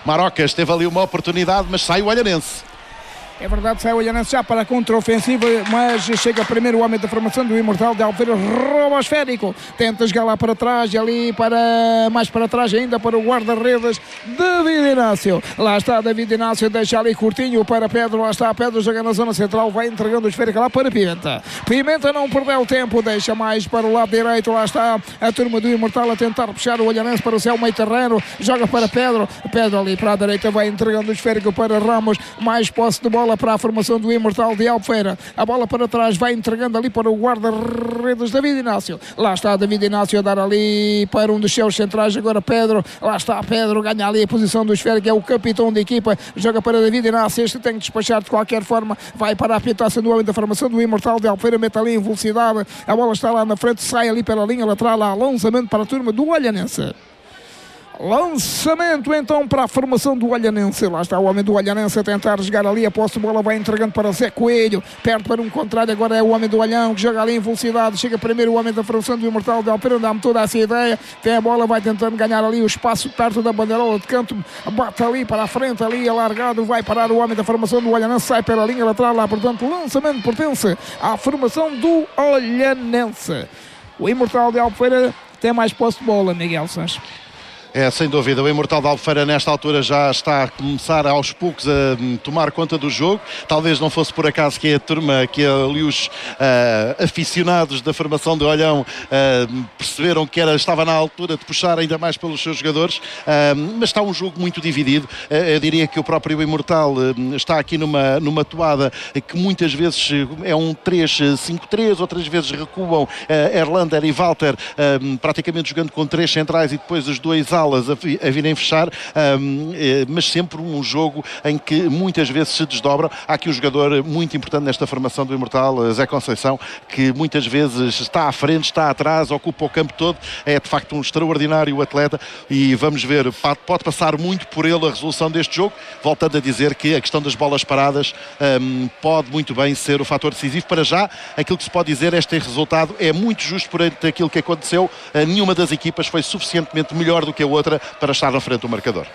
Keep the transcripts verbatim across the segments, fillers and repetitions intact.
Marocas teve ali uma oportunidade, mas sai o Olhanense. É verdade, sai o Olhanense já para a contra-ofensiva, mas chega primeiro o homem da formação do Imortal de Albufeira, rouba o esférico, tenta jogar lá para trás e ali para, mais para trás ainda para o guarda-redes David Inácio. Lá está David Inácio, deixa ali curtinho para Pedro, lá está Pedro, joga na zona central, vai entregando o esférico lá para Pimenta. Pimenta não perdeu tempo, deixa mais para o lado direito, lá está a turma do Imortal a tentar puxar o Olhanense para o seu meio terreno, joga para Pedro, Pedro ali para a direita, vai entregando o esférico para Ramos, mais posse de bola para a formação do Imortal de Albufeira. A bola para trás vai entregando ali para o guarda-redes David Inácio. Lá está David Inácio a dar ali para um dos seus centrais. Agora Pedro. Lá está Pedro. Ganha ali a posição do esférico. É o capitão da equipa. Joga para David Inácio. Este tem que despachar de qualquer forma. Vai para a pitaça do homem da formação do Imortal de Albufeira. Mete ali em velocidade. A bola está lá na frente. Sai ali pela linha lateral. Há lançamento para a turma do Olhanense. Lançamento então para a formação do Olhanense. Lá está o homem do Olhanense a tentar jogar ali. A posse de bola vai entregando para Zé Coelho. Perto para um contrário. Agora é o homem do Olhão que joga ali em velocidade. Chega primeiro o homem da formação do Imortal de Albufeira. Dá-me toda essa ideia. Tem a bola, vai tentando ganhar ali o espaço perto da bandeirola de canto. Bate ali para a frente, ali alargado. Vai parar o homem da formação do Olhanense. Sai pela linha lateral lá. Portanto, lançamento pertence à formação do Olhanense. O Imortal de Albufeira tem mais posse de bola, Miguel Sanches. É, sem dúvida, o Imortal de Albufeira nesta altura já está a começar aos poucos a tomar conta do jogo. Talvez não fosse por acaso que a turma, que ali os uh, aficionados da formação de Olhão uh, perceberam que era, estava na altura de puxar ainda mais pelos seus jogadores, uh, mas está um jogo muito dividido. Uh, eu diria que o próprio Imortal uh, está aqui numa, numa toada que muitas vezes é um três cinco três, outras vezes recuam uh, Erlander e Walter uh, praticamente jogando com três centrais e depois os dois alas a virem fechar, um, mas sempre um jogo em que muitas vezes se desdobram. Há aqui um jogador muito importante nesta formação do Imortal, Zé Conceição, que muitas vezes está à frente, está atrás, ocupa o campo todo. É de facto um extraordinário atleta e vamos ver, pode passar muito por ele a resolução deste jogo, voltando a dizer que a questão das bolas paradas um, pode muito bem ser o fator decisivo. Para já, aquilo que se pode dizer, este resultado é muito justo por aquilo que aconteceu. Uh, nenhuma das equipas foi suficientemente melhor do que a outra para estar na frente do marcador.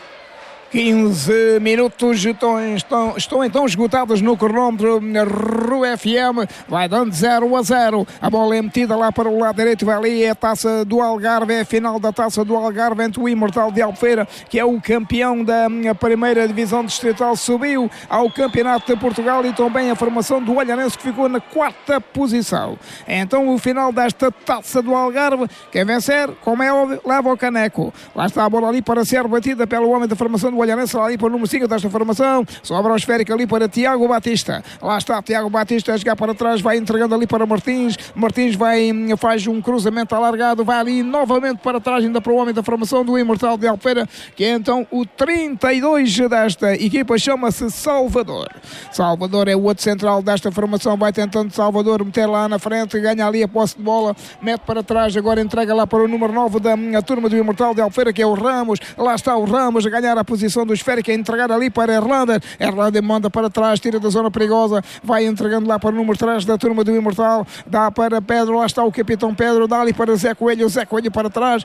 quinze minutos estão, estão, estão então esgotados no cronómetro. Rua F M vai dando zero a zero. A bola é metida lá para o lado direito. Vai ali é a taça do Algarve. É a final da taça do Algarve entre o Imortal de Albufeira, que é o campeão da primeira divisão distrital, subiu ao campeonato de Portugal, e também a formação do Olhanense, que ficou na quarta posição. Então o final desta taça do Algarve, quem vencer, como é óbvio, leva o caneco. Lá está a bola ali para ser batida pelo homem da formação do o Olhanense, ali para o número cinco desta formação. Sobra o esférico ali para Tiago Batista. Lá está Tiago Batista a jogar para trás, vai entregando ali para Martins. Martins vai, faz um cruzamento alargado, vai ali novamente para trás, ainda para o homem da formação do Imortal de Albufeira, que é então o trinta e dois desta equipa, chama-se Salvador. Salvador é o outro central desta formação, vai tentando Salvador meter lá na frente, ganha ali a posse de bola, mete para trás, agora entrega lá para o número nove da turma do Imortal de Albufeira, que é o Ramos. Lá está o Ramos a ganhar a posição do esférico, a entregar ali para Erlander. Erlander manda para trás, tira da zona perigosa, vai entregando lá para o número três da turma do Imortal, dá para Pedro, lá está o capitão Pedro, dá ali para Zé Coelho, Zé Coelho para trás,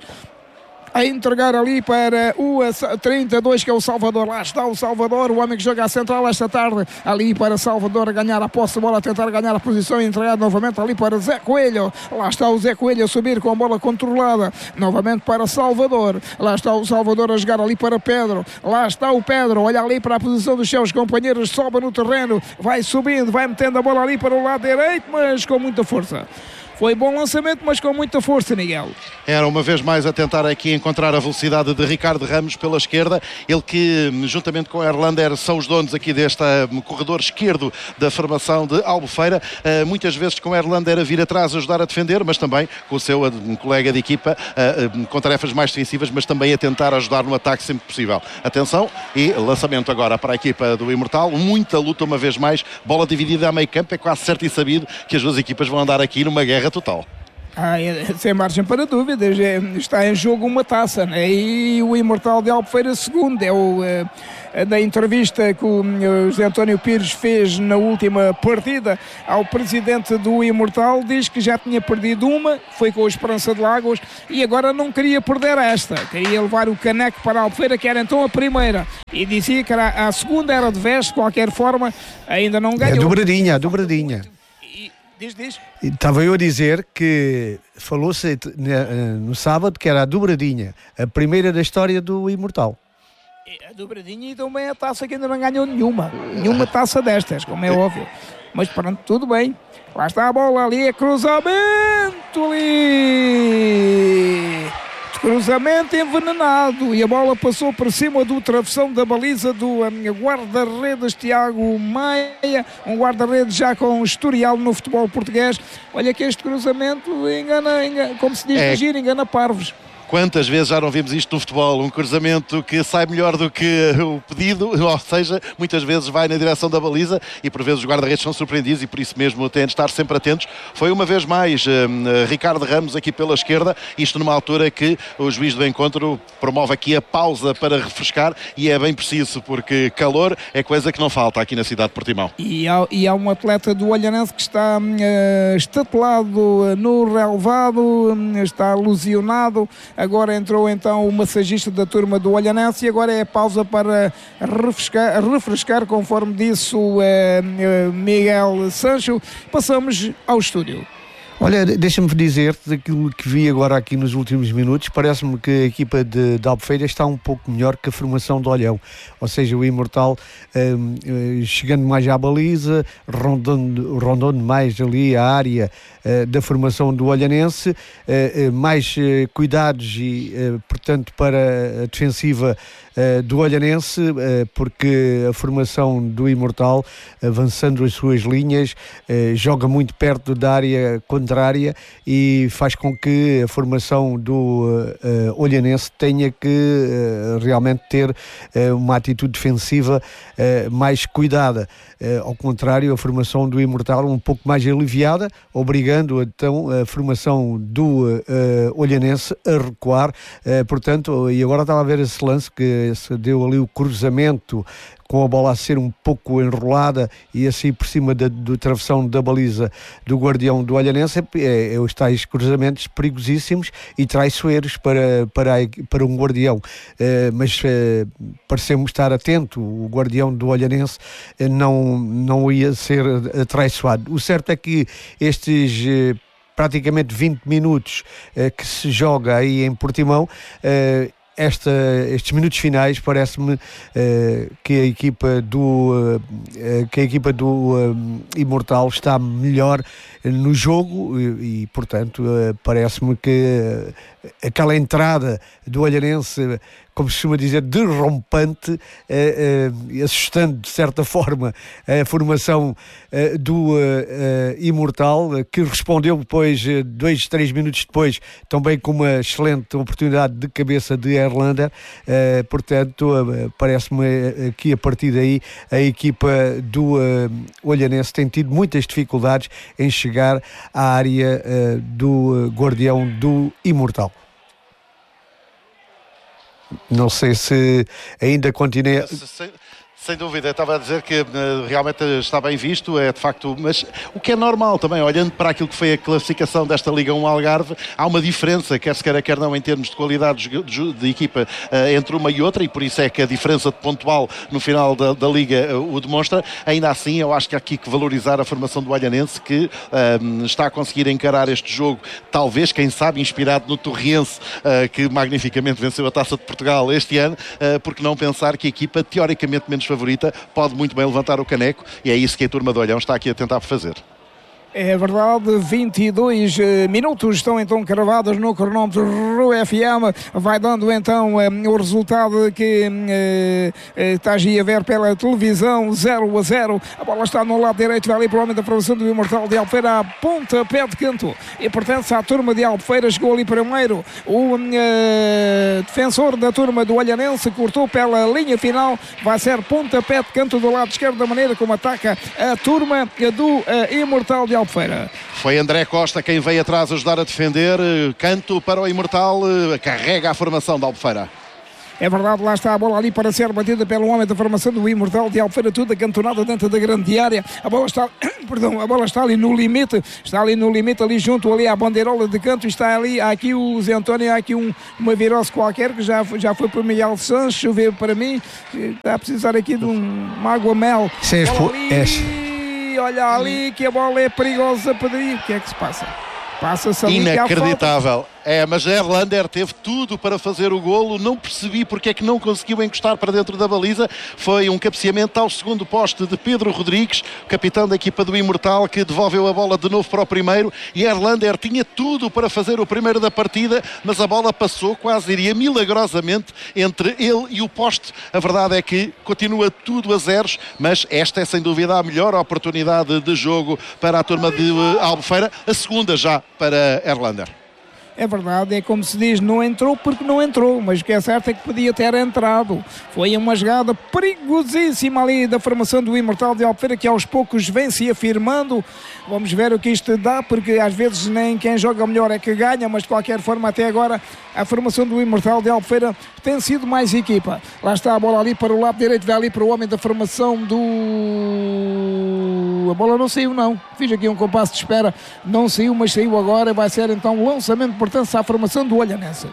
a entregar ali para o trinta e dois, que é o Salvador. Lá está o Salvador, o homem que joga a central esta tarde, ali para Salvador a ganhar a posse de bola, a tentar ganhar a posição e entregar novamente ali para Zé Coelho. Lá está o Zé Coelho a subir com a bola controlada, novamente para Salvador. Lá está o Salvador a jogar ali para Pedro. Lá está o Pedro, olha ali para a posição dos seus companheiros, sobe no terreno, vai subindo, vai metendo a bola ali para o lado direito, mas com muita força. Foi bom lançamento, mas com muita força, Miguel. Era uma vez mais a tentar aqui encontrar a velocidade de Ricardo Ramos pela esquerda. Ele que, juntamente com Erlander, são os donos aqui deste corredor esquerdo da formação de Albufeira. Uh, muitas vezes com Erlander a vir atrás a ajudar a defender, mas também com o seu um, colega de equipa uh, uh, com tarefas mais defensivas, mas também a tentar ajudar no ataque sempre possível. Atenção, e lançamento agora para a equipa do Imortal. Muita luta uma vez mais. Bola dividida a meio campo. É quase certo e sabido que as duas equipas vão andar aqui numa guerra total. Ah, é, sem margem para dúvidas, é, está em jogo uma taça, né? E o Imortal de Albufeira segundo, é o, é, da entrevista que o José António Pires fez na última partida ao presidente do Imortal, diz que já tinha perdido uma, foi com a Esperança de Lagos, e agora não queria perder esta, queria levar o caneco para a Albufeira, que era então a primeira, e dizia que era, a segunda era de vez, de qualquer forma, ainda não ganhou. É a dobradinha, a dobradinha. Diz, diz. Estava eu a dizer que falou-se no sábado que era a dobradinha, a primeira da história do Imortal. A dobradinha e também a taça que ainda não ganhou nenhuma, nenhuma taça destas, como é óbvio. Mas pronto, tudo bem. Lá está a bola ali, é cruzamento ali. Cruzamento envenenado e a bola passou por cima do travessão da baliza do um, guarda-redes Tiago Maia, um guarda-redes já com historial no futebol português. Olha que este cruzamento engana, engana como se diz é. no giro, engana parvos. Quantas vezes já não vimos isto no futebol? Um cruzamento que sai melhor do que o pedido, ou seja, muitas vezes vai na direção da baliza e por vezes os guarda-redes são surpreendidos e por isso mesmo têm de estar sempre atentos. Foi uma vez mais um, Ricardo Ramos aqui pela esquerda, isto numa altura que o juiz do encontro promove aqui a pausa para refrescar e é bem preciso porque calor é coisa que não falta aqui na cidade de Portimão. E há, e há um atleta do Olhanense que está uh, estatelado no relevado, um, está lesionado. Agora entrou então o massagista da turma do Olhanense e agora é a pausa para refrescar, refrescar conforme disse o eh, Miguel Sancho. Passamos ao estúdio. Olha, deixa-me dizer-te daquilo que vi agora aqui nos últimos minutos, parece-me que a equipa de, de Albufeira está um pouco melhor que a formação do Olhão, ou seja, o Imortal um, um, chegando mais à baliza, rondando, rondando mais ali a área uh, da formação do Olhanense, uh, uh, mais uh, cuidados e, uh, portanto, para a defensiva uh, do Olhanense, uh, porque a formação do Imortal, avançando as suas linhas, uh, joga muito perto da área contrária e faz com que a formação do uh, uh, Olhanense tenha que uh, realmente ter uh, uma atitude defensiva uh, mais cuidada. Uh, ao contrário, a formação do Imortal um pouco mais aliviada, obrigando então a formação do uh, Olhanense a recuar. Uh, portanto, e agora estava a ver esse lance que se deu ali o cruzamento com a bola a ser um pouco enrolada e assim por cima da, do travessão da baliza do guardião do Olhanense, é, é os tais cruzamentos perigosíssimos e traiçoeiros para, para, para um guardião. Uh, mas uh, parecemos estar atento, o guardião do Olhanense uh, não, não ia ser uh, traiçoado. O certo é que estes uh, praticamente vinte minutos uh, que se joga aí em Portimão, uh, Esta, estes minutos finais parece-me uh, que a equipa do uh, que a equipa do uh, Imortal está melhor no jogo e, e portanto uh, parece-me que uh, aquela entrada do Olhanense, como se costuma dizer, derrompante, uh, uh, assustando de certa forma a formação uh, do uh, uh, Imortal, uh, que respondeu depois, uh, dois, três minutos depois, também com uma excelente oportunidade de cabeça de Erlander. Uh, portanto, uh, parece-me que a partir daí a equipa do uh, Olhanense tem tido muitas dificuldades em chegar à área uh, do uh, guardião do Imortal. Não sei se ainda continua. Sem, sem dúvida, eu estava a dizer que uh, realmente está bem visto, é de facto, mas o que é normal também, olhando para aquilo que foi a classificação desta Liga um Algarve, há uma diferença, quer se queira, quer não, em termos de qualidade de, de, de equipa uh, entre uma e outra, e por isso é que a diferença de pontual no final da, da Liga uh, o demonstra. Ainda assim, eu acho que há aqui que valorizar a formação do Olhanense, que uh, está a conseguir encarar este jogo, talvez, quem sabe, inspirado no Torriense, uh, que magnificamente venceu a Taça de Portugal este ano, uh, porque não pensar que a equipa, teoricamente menos favorita, pode muito bem levantar o caneco, e é isso que a turma do Olhão está aqui a tentar fazer. É verdade, vinte e dois minutos estão então cravados no cronómetro F M, vai dando então um, o resultado que uh, está a ver pela televisão, zero a zero, a bola está no lado direito, vai ali provavelmente a formação do Imortal de Albufeira, a pontapé de canto, e pertence à turma de Albufeira, chegou ali primeiro o uh, defensor da turma do Olhanense, cortou pela linha final, vai ser pontapé de canto do lado esquerdo, da maneira como ataca a turma do uh, Imortal de Albufeira. Foi André Costa quem veio atrás ajudar a defender. Canto para o Imortal, carrega a formação da Albufeira. É verdade, lá está a bola ali para ser batida pelo homem da formação do Imortal de Albufeira, tudo acantonado dentro da grande área. A bola está, perdão, a bola está ali no limite, está ali no limite, ali junto ali à bandeirola de canto, está ali, há aqui o Zé António, há aqui um, uma virose qualquer que já, já foi para o Miguel Sanches, choveu para mim, está a precisar aqui de um, uma água-mel. Olha ali que a bola é perigosa para pedir. O que é que se passa? Passa-se ali. Inacreditável. É, mas Erlander teve tudo para fazer o golo, não percebi porque é que não conseguiu encostar para dentro da baliza. Foi um cabeceamento ao segundo poste de Pedro Rodrigues, capitão da equipa do Imortal, que devolveu a bola de novo para o primeiro, e Erlander tinha tudo para fazer o primeiro da partida, mas a bola passou, quase iria milagrosamente, entre ele e o poste. A verdade é que continua tudo a zeros, mas esta é sem dúvida a melhor oportunidade de jogo para a turma de Albufeira, a segunda já para Erlander. É verdade, é como se diz, não entrou porque não entrou, mas o que é certo é que podia ter entrado. Foi uma jogada perigosíssima ali da formação do Imortal de Albufeira, que aos poucos vem se afirmando. Vamos ver o que isto dá, porque às vezes nem quem joga melhor é que ganha, mas de qualquer forma até agora a formação do Imortal de Albufeira tem sido mais equipa. Lá está a bola ali para o lado direito, vai ali para o homem da formação do... A bola não saiu não, fiz aqui um compasso de espera, não saiu, mas saiu agora, vai ser então o lançamento de importância à formação do Olhanense.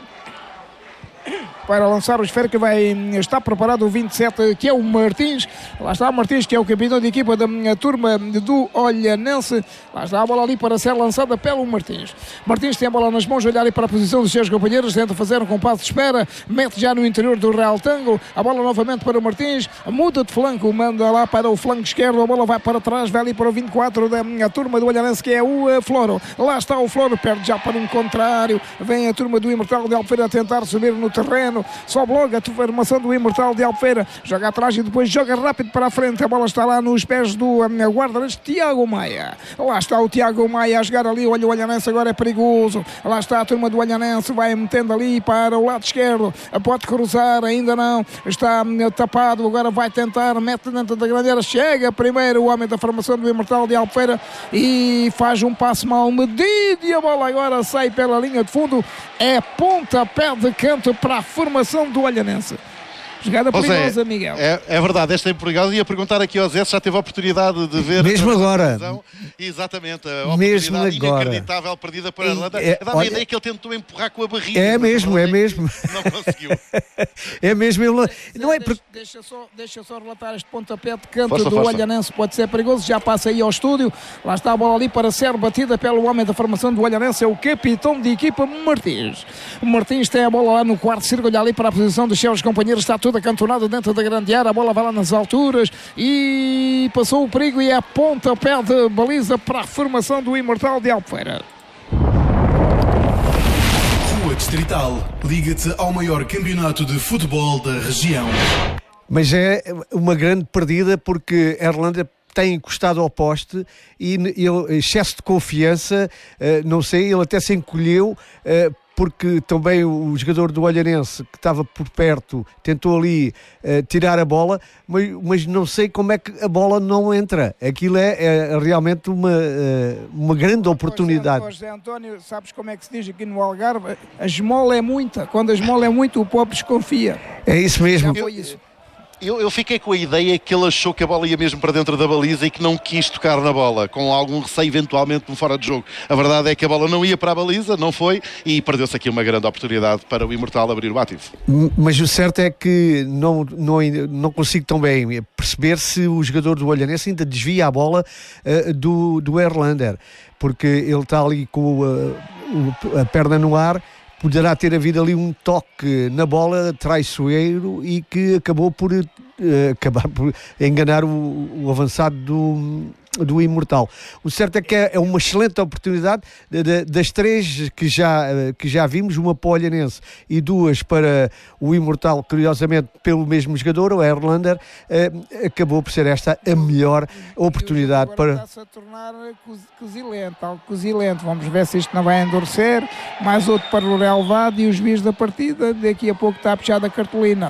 Para lançar o esfera que vai estar preparado o vinte e sete, que é o Martins. Lá está o Martins, que é o capitão de equipa da turma do Olhanense. Lá está a bola ali para ser lançada pelo Martins. Martins tem a bola nas mãos, olhar ali para a posição dos seus companheiros, tenta fazer um compasso de espera, mete já no interior do Real Tango, a bola novamente para o Martins, muda de flanco, manda lá para o flanco esquerdo, a bola vai para trás, vai ali para o vinte e quatro da turma do Olhanense, que é o Floro. Lá está o Floro, perde já para um contrário, vem a turma do Imortal de Albufeira a tentar subir no terreno, sobe logo a formação do Imortal de Albufeira, joga atrás e depois joga rápido para a frente, a bola está lá nos pés do um, guarda-redes Tiago Maia. Lá está o Tiago Maia a jogar ali, olha o Olhanense agora é perigoso, lá está a turma do Olhanense, vai metendo ali para o lado esquerdo, pode cruzar, ainda não, está um, tapado, agora vai tentar, mete dentro da grandeira, chega primeiro o homem da formação do Imortal de Albufeira e faz um passo mal medido e a bola agora sai pela linha de fundo, é pontapé de canto para a formação do Olhanense. Jogada perigosa, é, Miguel. É, é verdade, esta é perigosa. Ia perguntar aqui ao Zé se já teve a oportunidade de ver. Mesmo agora. Exatamente, a mesmo oportunidade agora. Inacreditável perdida para a Irlanda. É, Dá a ideia que ele tentou empurrar com a barriga. É mesmo, é mesmo. Não conseguiu. É mesmo. Ele, não é deixa, deixa, só, deixa só relatar este pontapé de canto força, do força. Olhanense. Pode ser perigoso. Já passa aí ao estúdio. Lá está a bola ali para ser batida pelo homem da formação do Olhanense. É o capitão de equipa, Martins. O Martins tem a bola lá no quarto círculo, ali para a posição dos seus companheiros. Está tudo acantonado dentro da grande área, a bola vai lá nas alturas e passou o perigo e é a pontapé de baliza para a formação do Imortal de Albufeira. Rua Distrital, liga-te ao maior campeonato de futebol da região. Mas é uma grande perdida porque a Irlanda tem encostado ao poste e ele, excesso de confiança, não sei, ele até se encolheu, porque também o jogador do Olhanense que estava por perto tentou ali uh, tirar a bola, mas, mas não sei como é que a bola não entra. Aquilo é, é realmente uma, uh, uma grande oportunidade. José António, sabes como é que se diz aqui no Algarve? A esmola é muita. Quando a esmola é muito, o pobre desconfia. É isso mesmo. Já foi isso. Eu, eu fiquei com a ideia que ele achou que a bola ia mesmo para dentro da baliza e que não quis tocar na bola, com algum receio eventualmente de um fora de jogo. A verdade é que a bola não ia para a baliza, não foi, e perdeu-se aqui uma grande oportunidade para o Imortal abrir o ativo. Mas o certo é que não, não, não consigo tão bem perceber se o jogador do Olhanense ainda desvia a bola uh, do, do Erlander, porque ele está ali com uh, o, a perna no ar. Poderá ter havido ali um toque na bola traiçoeiro e que acabou por, uh, acabar por enganar o, o avançado do, do Imortal. O certo é que é uma excelente oportunidade de, de, das três que já, que já vimos, uma para o Olhanense e duas para o Imortal, curiosamente pelo mesmo jogador, o Erlander, uh, acabou por ser esta a melhor oportunidade para... Está-se a tornar cosilente, algo cosilente. Vamos ver se isto não vai endurecer. Mais outro para o relevado e os juiz da partida. Daqui a pouco está a puxar a cartolina.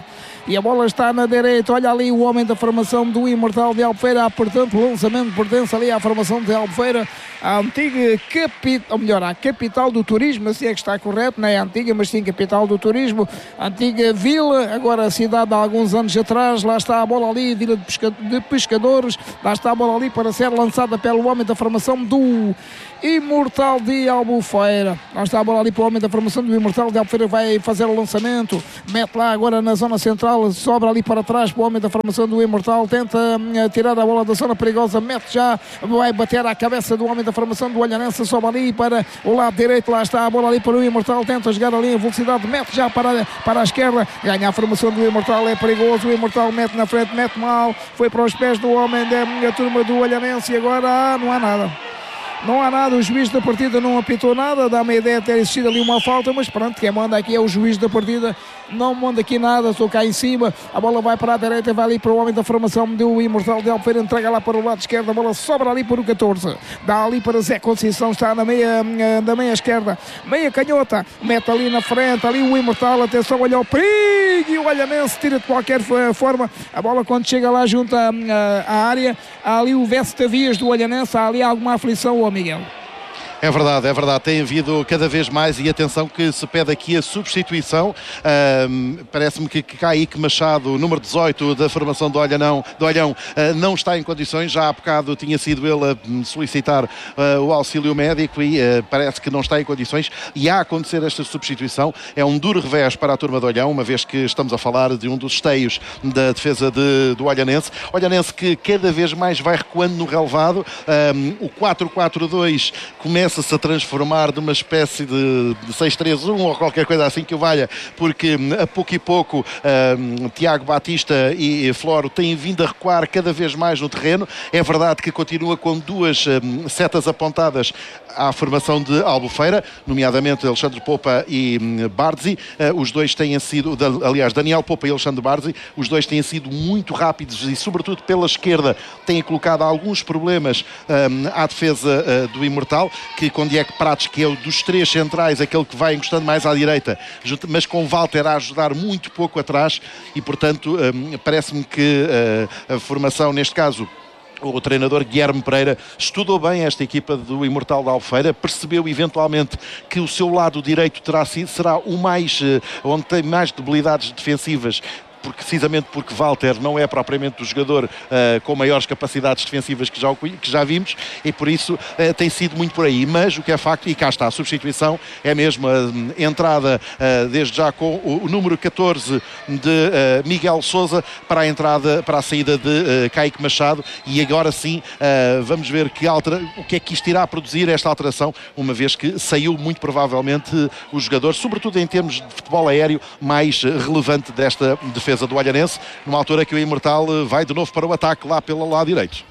e a bola está na direita. Olha ali o homem da formação do Imortal de Albufeira, portanto o lançamento pertence ali à formação de Albufeira, a antiga capital, ou melhor, a capital do turismo, assim é que está correto, não é antiga, mas sim capital do turismo, antiga vila, agora a cidade há alguns anos atrás. Lá está a bola ali, vila de, pesca, de pescadores, lá está a bola ali para ser lançada pelo homem da formação do Imortal de Albufeira. Lá está a bola ali para o homem da formação do Imortal de Albufeira, vai fazer o lançamento, mete lá agora na zona central, sobra ali para trás para o homem da formação do Imortal, tenta uh, tirar a bola da zona perigosa, mete já, vai bater à cabeça do homem da formação do Olhanense, sobe ali para o lado direito, lá está a bola ali para o Imortal, tenta jogar ali em velocidade, mete já para, para a esquerda, ganha a formação do Imortal, é perigoso, o Imortal mete na frente, mete mal, foi para os pés do homem da, da turma do Olhanense e agora ah, não há nada. Não há nada, o juiz da partida não apitou nada, dá-me a ideia de ter existido ali uma falta, mas pronto, quem manda aqui é o juiz da partida, não manda aqui nada, estou cá em cima, a bola vai para a direita, vai ali para o homem da formação do Imortal de Albufeira, entrega lá para o lado esquerdo, a bola sobra ali para o catorze, dá ali para Zé Conceição, está na meia, na meia esquerda, meia canhota, mete ali na frente, ali o Imortal, atenção, olha o perigo, e o Olhanense tira de qualquer forma, a bola quando chega lá junto à, à área, há ali o Vestavias do Olhanense, há ali alguma aflição, Miguel. É verdade, é verdade, tem havido cada vez mais, e atenção que se pede aqui a substituição, um, parece-me que Kaique Machado, número dezoito da formação do Olhão, do Olhão uh, não está em condições, já há bocado tinha sido ele a solicitar uh, o auxílio médico e uh, parece que não está em condições, e a acontecer esta substituição, é um duro revés para a turma do Olhão, uma vez que estamos a falar de um dos esteios da defesa de, do Olhanense, Olhanense que cada vez mais vai recuando no relevado, um, o quatro quatro dois começa a transformar de uma espécie de, de seis três um ou qualquer coisa assim que o valha, porque a pouco e pouco um, Tiago Batista e, e Floro têm vindo a recuar cada vez mais no terreno. É verdade que continua com duas um, setas apontadas à formação de Albufeira, nomeadamente Alexandre Popa e um, Barzi. Uh, os dois têm sido, de, aliás, Daniel Popa e Alexandre Barzi, os dois têm sido muito rápidos e, sobretudo pela esquerda, têm colocado alguns problemas um, à defesa uh, do Imortal, que com Diego Prates, que é o dos três centrais, aquele que vai encostando mais à direita, mas com Walter a ajudar muito pouco atrás, e portanto um, parece-me que uh, a formação, neste caso o treinador Guilherme Pereira, estudou bem esta equipa do Imortal da Albufeira, percebeu eventualmente que o seu lado direito terá sido, será o mais, uh, onde tem mais debilidades defensivas, precisamente porque Walter não é propriamente o jogador uh, com maiores capacidades defensivas que já, que já vimos, e por isso uh, tem sido muito por aí, mas o que é facto, e cá está, a substituição é mesmo a um, entrada uh, desde já com o, o número catorze de uh, Miguel Sousa para a entrada, para a saída de uh, Kaique Machado, e agora sim uh, vamos ver que altera, o que é que isto irá produzir esta alteração, uma vez que saiu muito provavelmente uh, o jogador, sobretudo em termos de futebol aéreo, mais uh, relevante desta defesa do Olhanense, numa altura que o Imortal vai de novo para o ataque lá pelo lado direito.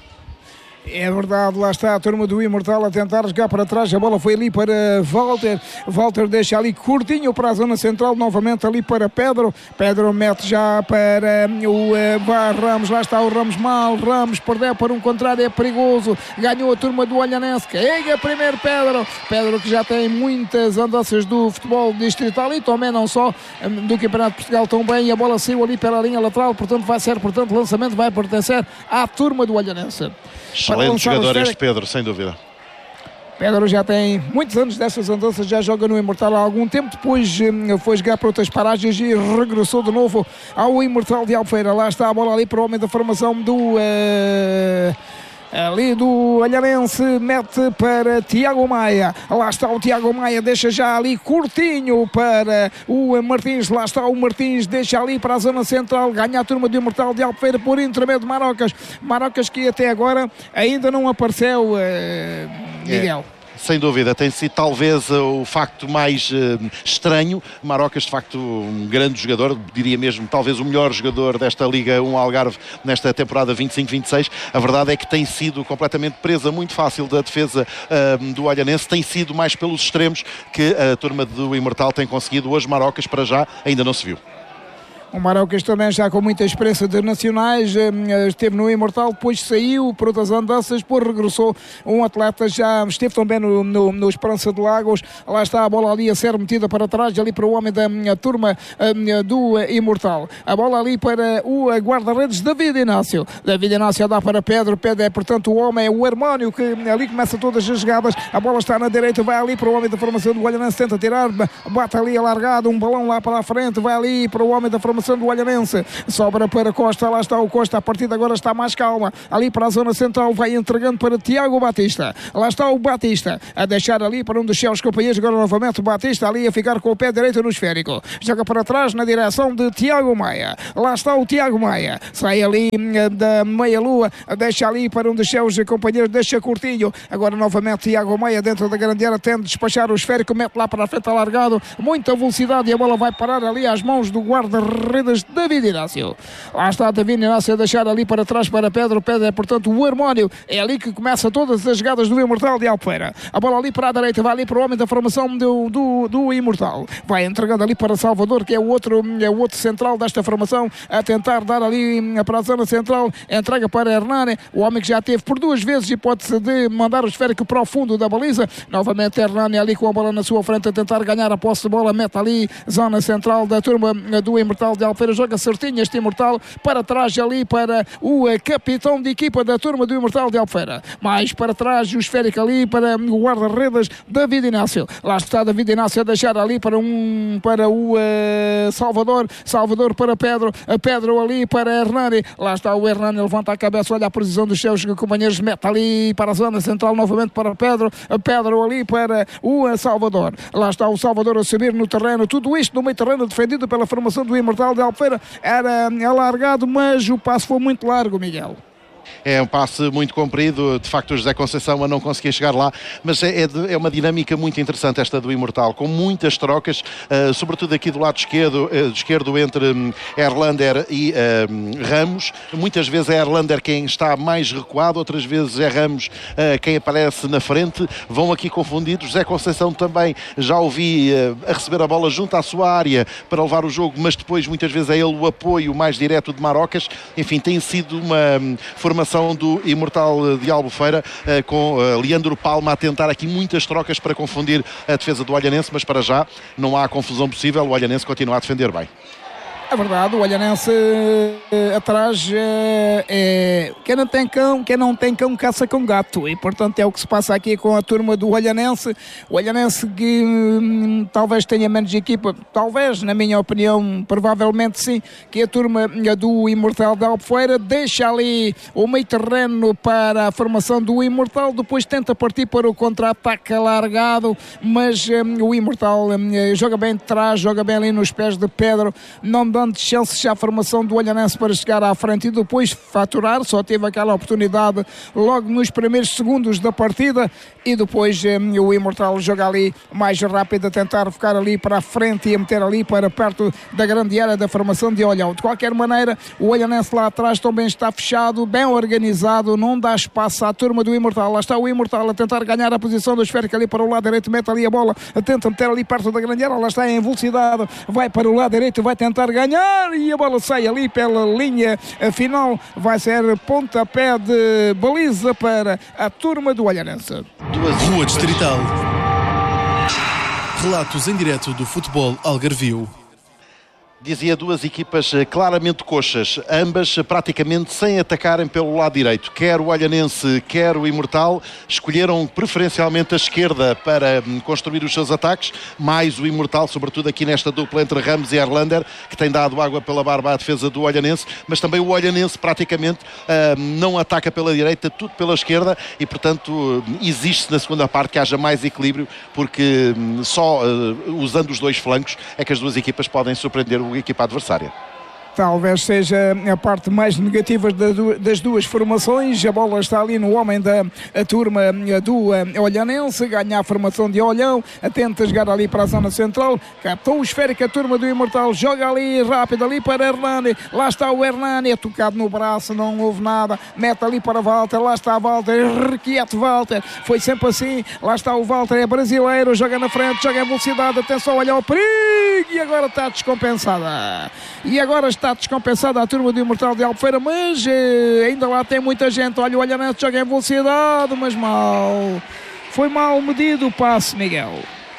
É verdade, lá está a turma do Imortal a tentar jogar para trás, a bola foi ali para Walter, Walter deixa ali curtinho para a zona central, novamente ali para Pedro, Pedro mete já para o uh, Ramos, lá está o Ramos mal, Ramos perdeu para um contrário, é perigoso, ganhou a turma do Olhanense, carrega primeiro Pedro, Pedro que já tem muitas andanças do futebol distrital e também não só um, do Campeonato de Portugal tão bem, e a bola saiu ali pela linha lateral, portanto vai ser, portanto lançamento vai pertencer à turma do Olhanense. Excelente jogador este Pedro, sem dúvida. Pedro já tem muitos anos dessas andanças, já joga no Imortal há algum tempo, depois um, foi jogar para outras paragens e regressou de novo ao Imortal de Albufeira. Lá está a bola ali para o homem da formação do... Uh... ali do Olhanense, mete para Tiago Maia, lá está o Tiago Maia, deixa já ali curtinho para o Martins, lá está o Martins, deixa ali para a zona central, ganha a turma do Imortal de Albufeira por intermédio de Marocas, Marocas que até agora ainda não apareceu, uh, Miguel. É. Sem dúvida, tem sido talvez o facto mais uh, estranho. Marocas, de facto, um grande jogador, diria mesmo, talvez o melhor jogador desta Liga um Algarve nesta temporada vinte e cinco vinte e seis. A verdade é que tem sido completamente presa muito fácil da defesa uh, do Olhanense, tem sido mais pelos extremos que a turma do Imortal tem conseguido. Hoje Marocas, para já, ainda não se viu. O Marocas também já com muita experiência de nacionais, esteve no Imortal, depois saiu por outras andanças, depois regressou um atleta, já esteve também no, no, no Esperança de Lagos. Lá está a bola ali a ser metida para trás, ali para o homem da turma do Imortal. A bola ali para o guarda-redes David Inácio. David Inácio dá para Pedro, Pedro é portanto o homem, é o Hermónio que ali começa todas as jogadas. A bola está na direita, vai ali para o homem da formação do Olhanense, tenta tirar, bate ali alargado, um balão lá para a frente, vai ali para o homem da formação do Olhanense, sobra para Costa, lá está o Costa, a partida agora está mais calma, ali para a zona central, vai entregando para Tiago Batista, lá está o Batista, a deixar ali para um dos seus companheiros, agora novamente o Batista ali a ficar com o pé direito no esférico, joga para trás na direção de Tiago Maia, lá está o Tiago Maia, sai ali da meia-lua, deixa ali para um dos seus companheiros, deixa curtinho, agora novamente Tiago Maia dentro da grande área, tenta despachar o esférico, mete lá para a frente alargado, muita velocidade e a bola vai parar ali às mãos do guarda-redes David Inácio. Lá está David Inácio a deixar ali para trás para Pedro. Pedro é portanto o Hermónio. É ali que começa todas as jogadas do Imortal de Albufeira. A bola ali para a direita, vai ali para o homem da formação do, do, do Imortal. Vai entregando ali para Salvador, que é o outro, é o outro central desta formação, a tentar dar ali para a zona central. Entrega para Hernani, o homem que já teve por duas vezes hipótese de mandar o esférico para o fundo da baliza. Novamente Hernani ali com a bola na sua frente a tentar ganhar a posse de bola. Mete ali zona central da turma do Imortal de Albufeira, joga certinho este Imortal para trás ali para o capitão de equipa da turma do Imortal de Albufeira, mais para trás o esférico ali para o guarda-redes David Inácio, lá está David Inácio a deixar ali para um para o uh, Salvador, Salvador para Pedro, Pedro ali para Hernani, lá está o Hernani, levanta a cabeça, olha a posição dos seus companheiros, mete ali para a zona central novamente para Pedro, Pedro ali para o Salvador, lá está o Salvador a subir no terreno, tudo isto no meio terreno defendido pela formação do Imortal de Albufeira, era alargado, mas o passo foi muito largo, Miguel. É um passe muito comprido, de facto o José Conceição a não conseguir chegar lá, mas é, é, de, é uma dinâmica muito interessante esta do Imortal, com muitas trocas, uh, sobretudo aqui do lado esquerdo, uh, esquerdo entre um, Erlander e um, Ramos. Muitas vezes é Erlander quem está mais recuado, outras vezes é Ramos uh, quem aparece na frente, vão aqui confundidos. José Conceição também já o vi uh, a receber a bola junto à sua área para levar o jogo, mas depois muitas vezes é ele o apoio mais direto de Marocas. Enfim, tem sido uma um, formação do Imortal de Albufeira, com Leandro Palma a tentar aqui muitas trocas para confundir a defesa do Olhanense, mas para já não há confusão possível, o Olhanense continua a defender bem. É verdade, o Olhanense uh, atrás uh, é quem não tem cão, quem não tem cão caça com gato, e portanto é o que se passa aqui com a turma do Olhanense. O Olhanense que hum, talvez tenha menos equipa, talvez, na minha opinião, provavelmente sim, que a turma do Imortal de Albufeira deixa ali o meio terreno para a formação do Imortal, depois tenta partir para o contra-ataque alargado, mas hum, o Imortal hum, joga bem de trás, joga bem ali nos pés de Pedro, não dá de chances à formação do Olhanense para chegar à frente e depois faturar, só teve aquela oportunidade logo nos primeiros segundos da partida e depois um, o Imortal joga ali mais rápido a tentar ficar ali para a frente e a meter ali para perto da grande área da formação de Olhão. De qualquer maneira, o Olhanense lá atrás também está fechado, bem organizado, não dá espaço à turma do Imortal. Lá está o Imortal a tentar ganhar a posição do esférico ali para o lado direito, mete ali a bola, tenta meter ali perto da grande área, lá está em velocidade, vai para o lado direito, vai tentar ganhar e a bola sai ali pela linha final, vai ser pontapé de baliza para a turma do Olhanense. Rua Distrital. Relatos em direto do futebol algarvio. Dizia duas equipas claramente coxas, ambas praticamente sem atacarem pelo lado direito. Quer o Olhanense, quer o Imortal, escolheram preferencialmente a esquerda para construir os seus ataques, mais o Imortal, sobretudo aqui nesta dupla entre Ramos e Erlander, que tem dado água pela barba à defesa do Olhanense, mas também o Olhanense praticamente uh, não ataca pela direita, tudo pela esquerda, e portanto existe na segunda parte que haja mais equilíbrio, porque um, só uh, usando os dois flancos é que as duas equipas podem surpreender o a equipa adversária. Talvez seja a parte mais negativa das duas formações. A bola está ali no homem da turma do Olhanense, ganha a formação de Olhão, tenta jogar ali para a zona central, captou o esférico a turma do Imortal, joga ali rápido ali para Hernani, lá está o Hernani, é tocado no braço, não houve nada, mete ali para Walter, lá está Walter, requieto Walter, foi sempre assim, lá está o Walter, é brasileiro, joga na frente, joga em velocidade, atenção, olha o perigo, perigo e agora está descompensada. E agora está descompensada a turma do Imortal de Albufeira, mas eh, ainda lá tem muita gente. Olha, o Olhanense joga em velocidade, mas mal. Foi mal medido o passe, Miguel.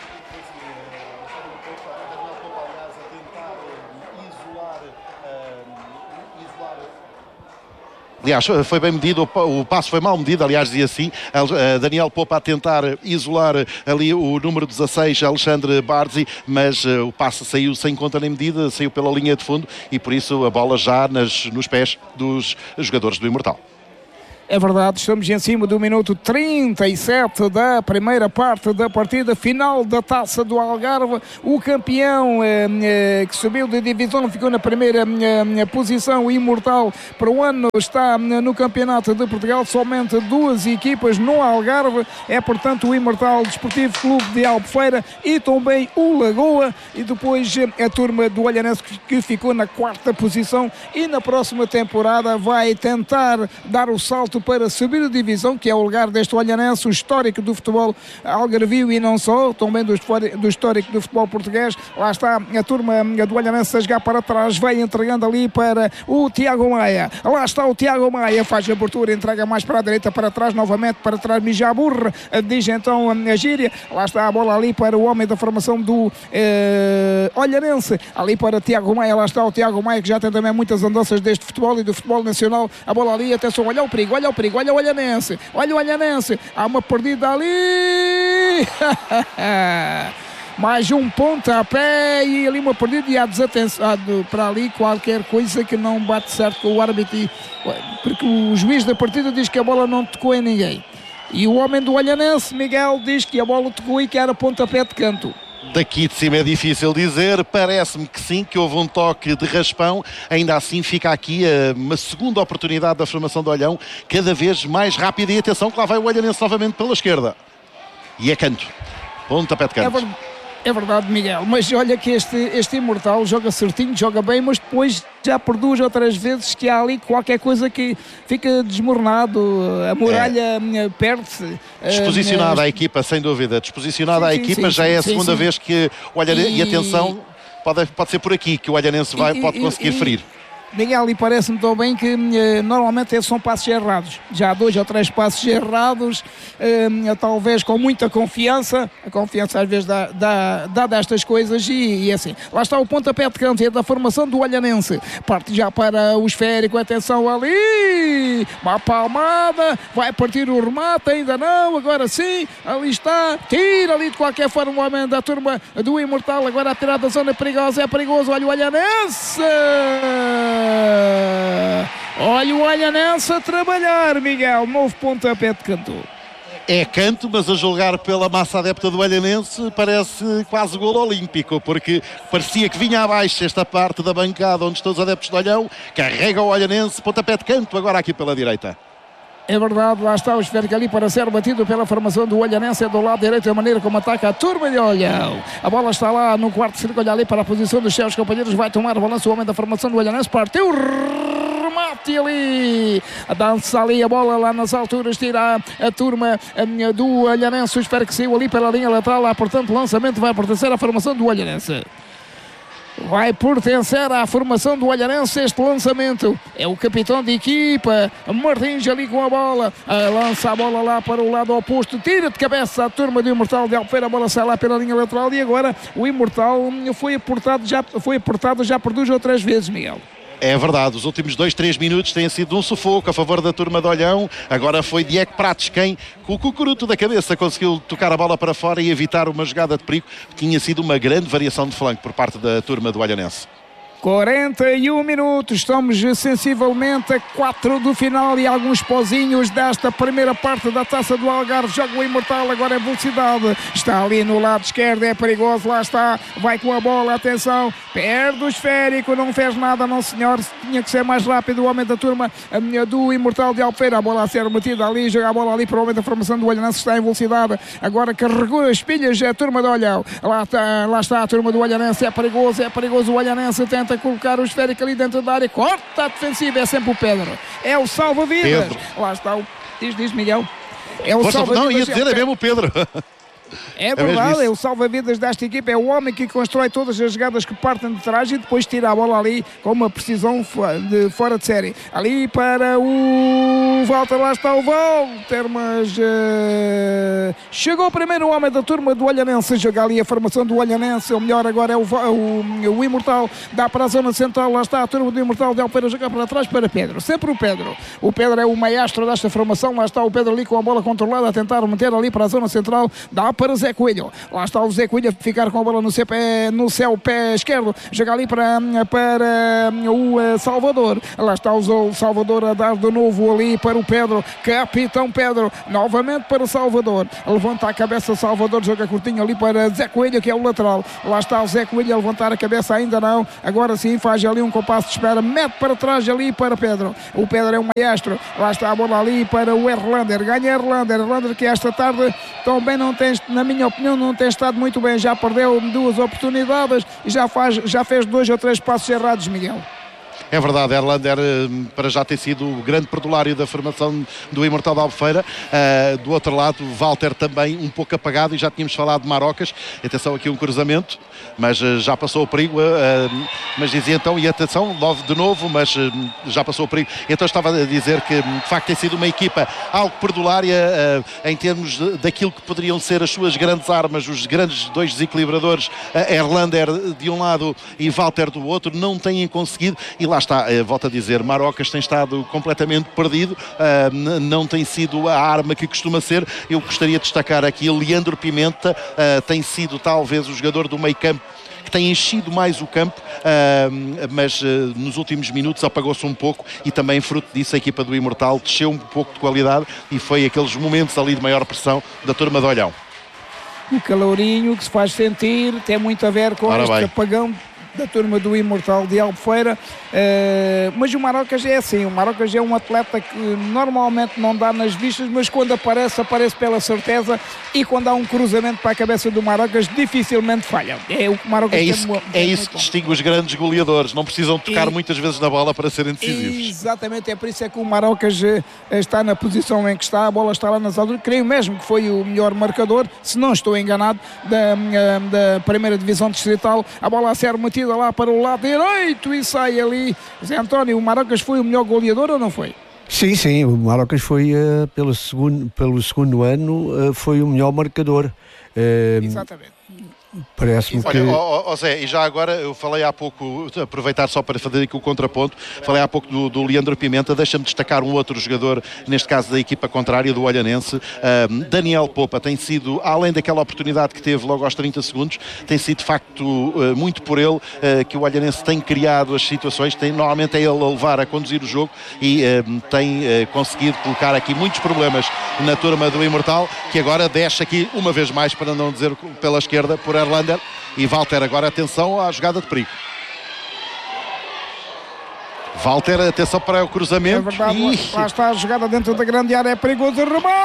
Aliás, foi bem medido, o passo foi mal medido, aliás, dizia assim, Daniel Popa a tentar isolar ali o número dezasseis, Alexandre Barzi, mas o passo saiu sem conta nem medida, saiu pela linha de fundo e por isso a bola já nas, nos pés dos jogadores do Imortal. É verdade, estamos em cima do minuto trinta e sete da primeira parte da partida, final da Taça do Algarve. O campeão eh, eh, que subiu de divisão ficou na primeira eh, posição. O Imortal para o ano está no Campeonato de Portugal, somente duas equipas no Algarve. É portanto o Imortal Desportivo Clube de Albufeira e também o Lagoa, e depois a turma do Olhanense que ficou na quarta posição e na próxima temporada vai tentar dar o salto para subir a divisão, que é o lugar deste Olhanense, o histórico do futebol algarvio e não só, também do, do histórico do futebol português. Lá está a turma do Olhanense a jogar para trás, vai entregando ali para o Tiago Maia. Lá está o Tiago Maia, faz a abertura, entrega mais para a direita, para trás, novamente para trás, Mijaburra, diz então a gíria. Lá está a bola ali para o homem da formação do eh, Olhanense, ali para Tiago Maia. Lá está o Tiago Maia, que já tem também muitas andanças deste futebol e do futebol nacional. A bola ali, atenção, olha o perigo, olha o perigo, olha o Olhanense, olha o Olhanense, há uma perdida ali, mais um pontapé e ali uma perdida e há desatenção para ali, qualquer coisa que não bate certo com o árbitro, porque o juiz da partida diz que a bola não tocou em ninguém e o homem do Olhanense, Miguel, diz que a bola tocou e que era pontapé de canto. Daqui de cima é difícil dizer, parece-me que sim, que houve um toque de raspão, ainda assim fica aqui uma segunda oportunidade da formação do Olhão, cada vez mais rápida e atenção que lá vai o Olhanense novamente pela esquerda. E é canto, pontapé de canto. É verdade, Miguel, mas olha que este, este Imortal joga certinho, joga bem, mas depois já produz outras vezes que há ali qualquer coisa que fica desmoronado, a muralha é. perde-se. Desposicionada uh, a equipa, sem dúvida, desposicionada sim, a equipa, sim, já sim, é a segunda sim, vez que o Olhanense, e, e atenção, pode, pode ser por aqui que o Olhanense vai, e, pode conseguir e, ferir. Miguel, e parece-me tão bem que eh, normalmente esses são passos errados. Já há dois ou três passos errados, eh, talvez com muita confiança. A confiança às vezes dá, dá, dá destas coisas e, e assim. Lá está o pontapé de canto, é da formação do Olhanense. Parte já para o esférico, atenção ali! Uma palmada, vai partir o remate, ainda não, agora sim, ali está, tira ali de qualquer forma o homem da turma do Imortal, agora a tirar da zona perigosa, é perigoso, olha o Olhanense! Olha o Olhanense a trabalhar, Miguel, novo pontapé de canto. É canto, mas a julgar pela massa adepta do Olhanense parece quase golo olímpico, porque parecia que vinha abaixo esta parte da bancada onde estão os adeptos do Olhão, carrega o Olhanense, pontapé de canto, agora aqui pela direita. É verdade, lá está o esférico ali para ser batido pela formação do Olhanense, é do lado direito, a maneira como ataca a turma de Olhão. A bola está lá no quarto círculo, ali para a posição dos seus companheiros, vai tomar o balanço o homem da formação do Olhanense, partiu, remate ali, a dança ali, a bola lá nas alturas, tira a, a turma a, do Olhanense, o esférico saiu ali pela linha lateral, lá, portanto, lançamento vai pertencer à formação do Olhanense. Vai pertencer à formação do Olhanense este lançamento. É o capitão de equipa, Martins ali com a bola. Lança a bola lá para o lado oposto. Tira de cabeça a turma do Imortal de Albufeira. A bola sai lá pela linha lateral e agora o Imortal foi apertado já, foi apertado já por duas ou três vezes, Miguel. É verdade, os últimos dois, três minutos têm sido um sufoco a favor da turma de Olhão. Agora foi Diego Prates quem, com o cucuruto da cabeça, conseguiu tocar a bola para fora e evitar uma jogada de perigo. Tinha sido uma grande variação de flanco por parte da turma do Olhanense. quarenta e um minutos, estamos sensivelmente a quatro do final e alguns pozinhos desta primeira parte da Taça do Algarve. Joga o Imortal agora em velocidade, está ali no lado esquerdo, é perigoso, lá está, vai com a bola, atenção, perde o esférico, não fez nada, não senhor, tinha que ser mais rápido o homem da turma do Imortal de Albufeira. A bola a ser metida ali, joga a bola ali para o homem da formação do Olhanense, está em velocidade, agora carregou as pilhas, é a turma do Olhão, lá está, lá está a turma do Olhanense, é perigoso, é perigoso, o Olhanense tenta colocar o esférico ali dentro da área, corta a defensiva, é sempre o Pedro, é o salva-vidas, lá está o, diz, diz Miguel, é o salva-vidas. Não, ia dizer, é mesmo o Pedro. É verdade, é, é o salva-vidas desta equipa, é o homem que constrói todas as jogadas que partem de trás e depois tira a bola ali com uma precisão de fora de série. Ali para o Walter, lá está o Walter, mas uh... chegou primeiro o homem da turma do Olhanense, joga ali a formação do Olhanense, o melhor agora é o, o, o Imortal, dá para a zona central, lá está a turma do Imortal de Alfeira, jogar para trás para Pedro, sempre o Pedro, o Pedro é o maestro desta formação, lá está o Pedro ali com a bola controlada a tentar meter ali para a zona central, dá para Zé Coelho, lá está o Zé Coelho a ficar com a bola no seu pé, no seu pé esquerdo, joga ali para, para o uh, Salvador, lá está o Salvador a dar de novo ali para o Pedro, capitão Pedro, novamente para o Salvador, levanta a cabeça Salvador, joga curtinho ali para Zé Coelho, que é o lateral, lá está o Zé Coelho a levantar a cabeça, ainda não, agora sim faz ali um compasso de espera, mete para trás ali para Pedro, o Pedro é um maestro, lá está a bola ali para o Erlander, ganha Erlander, Erlander que esta tarde também não tem, na minha opinião, não tem estado muito bem, já perdeu duas oportunidades e já, faz, já fez dois ou três passos errados, Miguel. É verdade, Erlander para já ter sido o grande perdulário da formação do Imortal da Albufeira. Uh, do outro lado, Walter também um pouco apagado, e já tínhamos falado de Marocas. Atenção aqui um cruzamento, mas uh, já passou o perigo. Uh, mas dizia então, e atenção, de novo, mas uh, já passou o perigo. Então estava a dizer que de facto tem sido uma equipa algo perdulária uh, em termos de, daquilo que poderiam ser as suas grandes armas, os grandes dois desequilibradores, uh, Erlander de um lado e Walter do outro, não têm conseguido, e lá está, eh, volto a dizer, Marocas tem estado completamente perdido, uh, não tem sido a arma que costuma ser. Eu gostaria de destacar aqui Leandro Pimenta, uh, tem sido talvez o jogador do meio campo que tem enchido mais o campo, uh, mas uh, nos últimos minutos apagou-se um pouco, e também fruto disso a equipa do Imortal desceu um pouco de qualidade, e foi aqueles momentos ali de maior pressão da turma de Olhão. O calorinho que se faz sentir tem muito a ver com Ora este bem. apagão da turma do Imortal de Albufeira, uh, mas o Marocas é assim, o Marocas é um atleta que normalmente não dá nas vistas, mas quando aparece, aparece pela certeza, e quando há um cruzamento para a cabeça do Marocas, dificilmente falha. É o que o Marocas É isso, tem, é tem isso que distingue os grandes goleadores, não precisam tocar E- muitas vezes na bola para serem decisivos. Exatamente, é por isso é que o Marocas eh, está na posição em que está, a bola está lá nas alturas, creio mesmo que foi o melhor marcador, se não estou enganado, da, eh, da primeira divisão distrital, a bola a ser metida lá para o lado direito e sai ali. Zé António, o Marocas foi o melhor goleador ou não foi? Sim, sim, o Marocas foi, uh, pelo, segundo, pelo segundo ano, uh, foi o melhor marcador. Uh, Exatamente. Parece-me que... Olha, ó, ó, Zé, e já agora eu falei há pouco, aproveitar só para fazer aqui o contraponto, falei há pouco do, do Leandro Pimenta, deixa-me destacar um outro jogador, neste caso da equipa contrária, do Olhanense, um, Daniel Popa, tem sido, além daquela oportunidade que teve logo aos trinta segundos, tem sido de facto uh, muito por ele uh, que o Olhanense tem criado as situações, tem, normalmente é ele a levar a conduzir o jogo, e uh, tem uh, conseguido colocar aqui muitos problemas na turma do Imortal, que agora desce aqui uma vez mais, para não dizer pela esquerda, por Erlander e Walter. Agora atenção à jogada de perigo. Walter, atenção para o É cruzamento. verdade, e... lá está a jogada dentro da grande área, é perigoso, remate!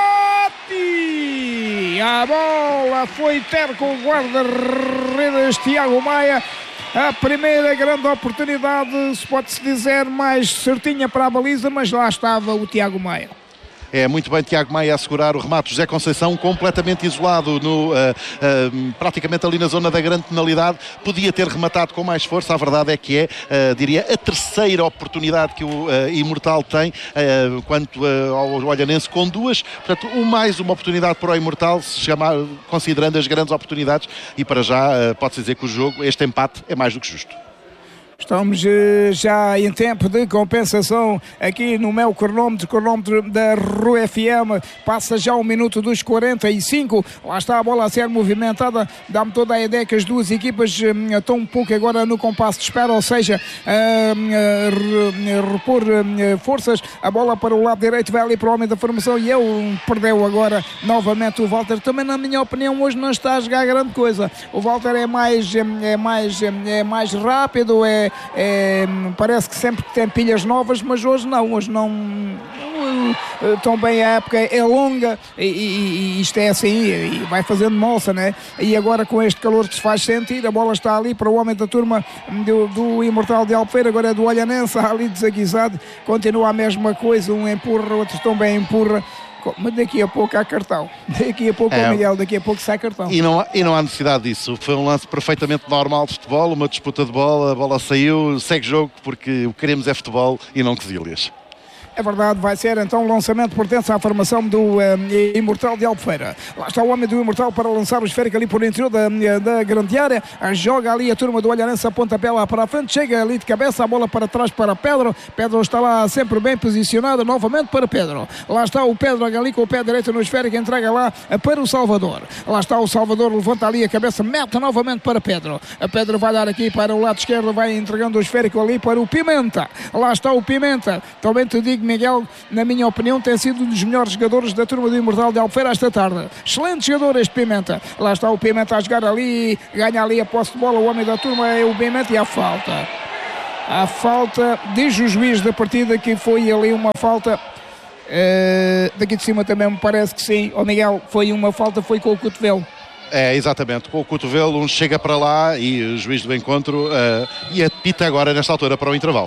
A bola foi ter com o guarda-redes Tiago Maia. A primeira grande oportunidade, se pode-se dizer, mais certinha para a baliza, mas lá estava o Tiago Maia. É muito bem Tiago Maia a segurar o remate. José Conceição completamente isolado, no, uh, uh, praticamente ali na zona da grande penalidade. Podia ter rematado com mais força. A verdade é que é, uh, diria, a terceira oportunidade que o uh, Imortal tem, uh, quanto uh, ao Olhanense, com duas. Portanto, um mais uma oportunidade para o Imortal, se chamar, considerando as grandes oportunidades. E para já, uh, pode-se dizer que o jogo, este empate, é mais do que justo. Estamos eh, já em tempo de compensação aqui no meu cronómetro, cronómetro da R U F M. Passa já o minuto dos quarenta e cinco. Lá está a bola a ser movimentada. Dá-me toda a ideia que as duas equipas eh, estão um pouco agora no compasso de espera, ou seja, eh, eh, repor eh, forças. A bola para o lado direito vai ali para o homem da formação, e ele perdeu agora novamente o Walter. Também, na minha opinião, hoje não está a jogar grande coisa. O Walter é mais, é mais, é mais rápido, é É, parece que sempre tem pilhas novas, mas hoje não, hoje não, tão bem, a época é longa e, e, e isto é assim, e vai fazendo moça, né? E agora com este calor que se faz sentir, a bola está ali para o homem da turma do, do Imortal de Albufeira, agora é do Olhanense, ali desaguisado, continua a mesma coisa, um empurra, outro também empurra. Mas daqui a pouco há cartão. Daqui a pouco, é. Miguel, daqui a pouco sai cartão. E não, há, e não há necessidade disso. Foi um lance perfeitamente normal de futebol, uma disputa de bola, a bola saiu, segue jogo, porque o que queremos é futebol e não quesílias. É verdade, vai ser então o lançamento, pertence à formação do eh, Imortal de Albufeira. Lá está o homem do Imortal para lançar o esférico ali por interior da, da grande área. Joga ali a turma do Olhanense, a pontapé lá para a frente, chega ali de cabeça, a bola para trás para Pedro. Pedro está lá sempre bem posicionado, novamente para Pedro. Lá está o Pedro ali com o pé direito no esférico, entrega lá para o Salvador. Lá está o Salvador, levanta ali a cabeça, mete novamente para Pedro. A Pedro vai dar aqui para o lado esquerdo, vai entregando o esférico ali para o Pimenta. Lá está o Pimenta. Também te digo, Miguel, na minha opinião, tem sido um dos melhores jogadores da turma do Imortal de Albufeira esta tarde. Excelente jogador este Pimenta. Lá está o Pimenta a jogar ali, ganha ali a posse de bola, o homem da turma é o Pimenta e a falta. A falta, diz o juiz da partida que foi ali uma falta. Uh, daqui de cima também me parece que sim. O Miguel, foi uma falta, foi com o cotovelo. É, exatamente, com o cotovelo, um chega para lá e o juiz do encontro uh, e apita agora nesta altura para o intervalo.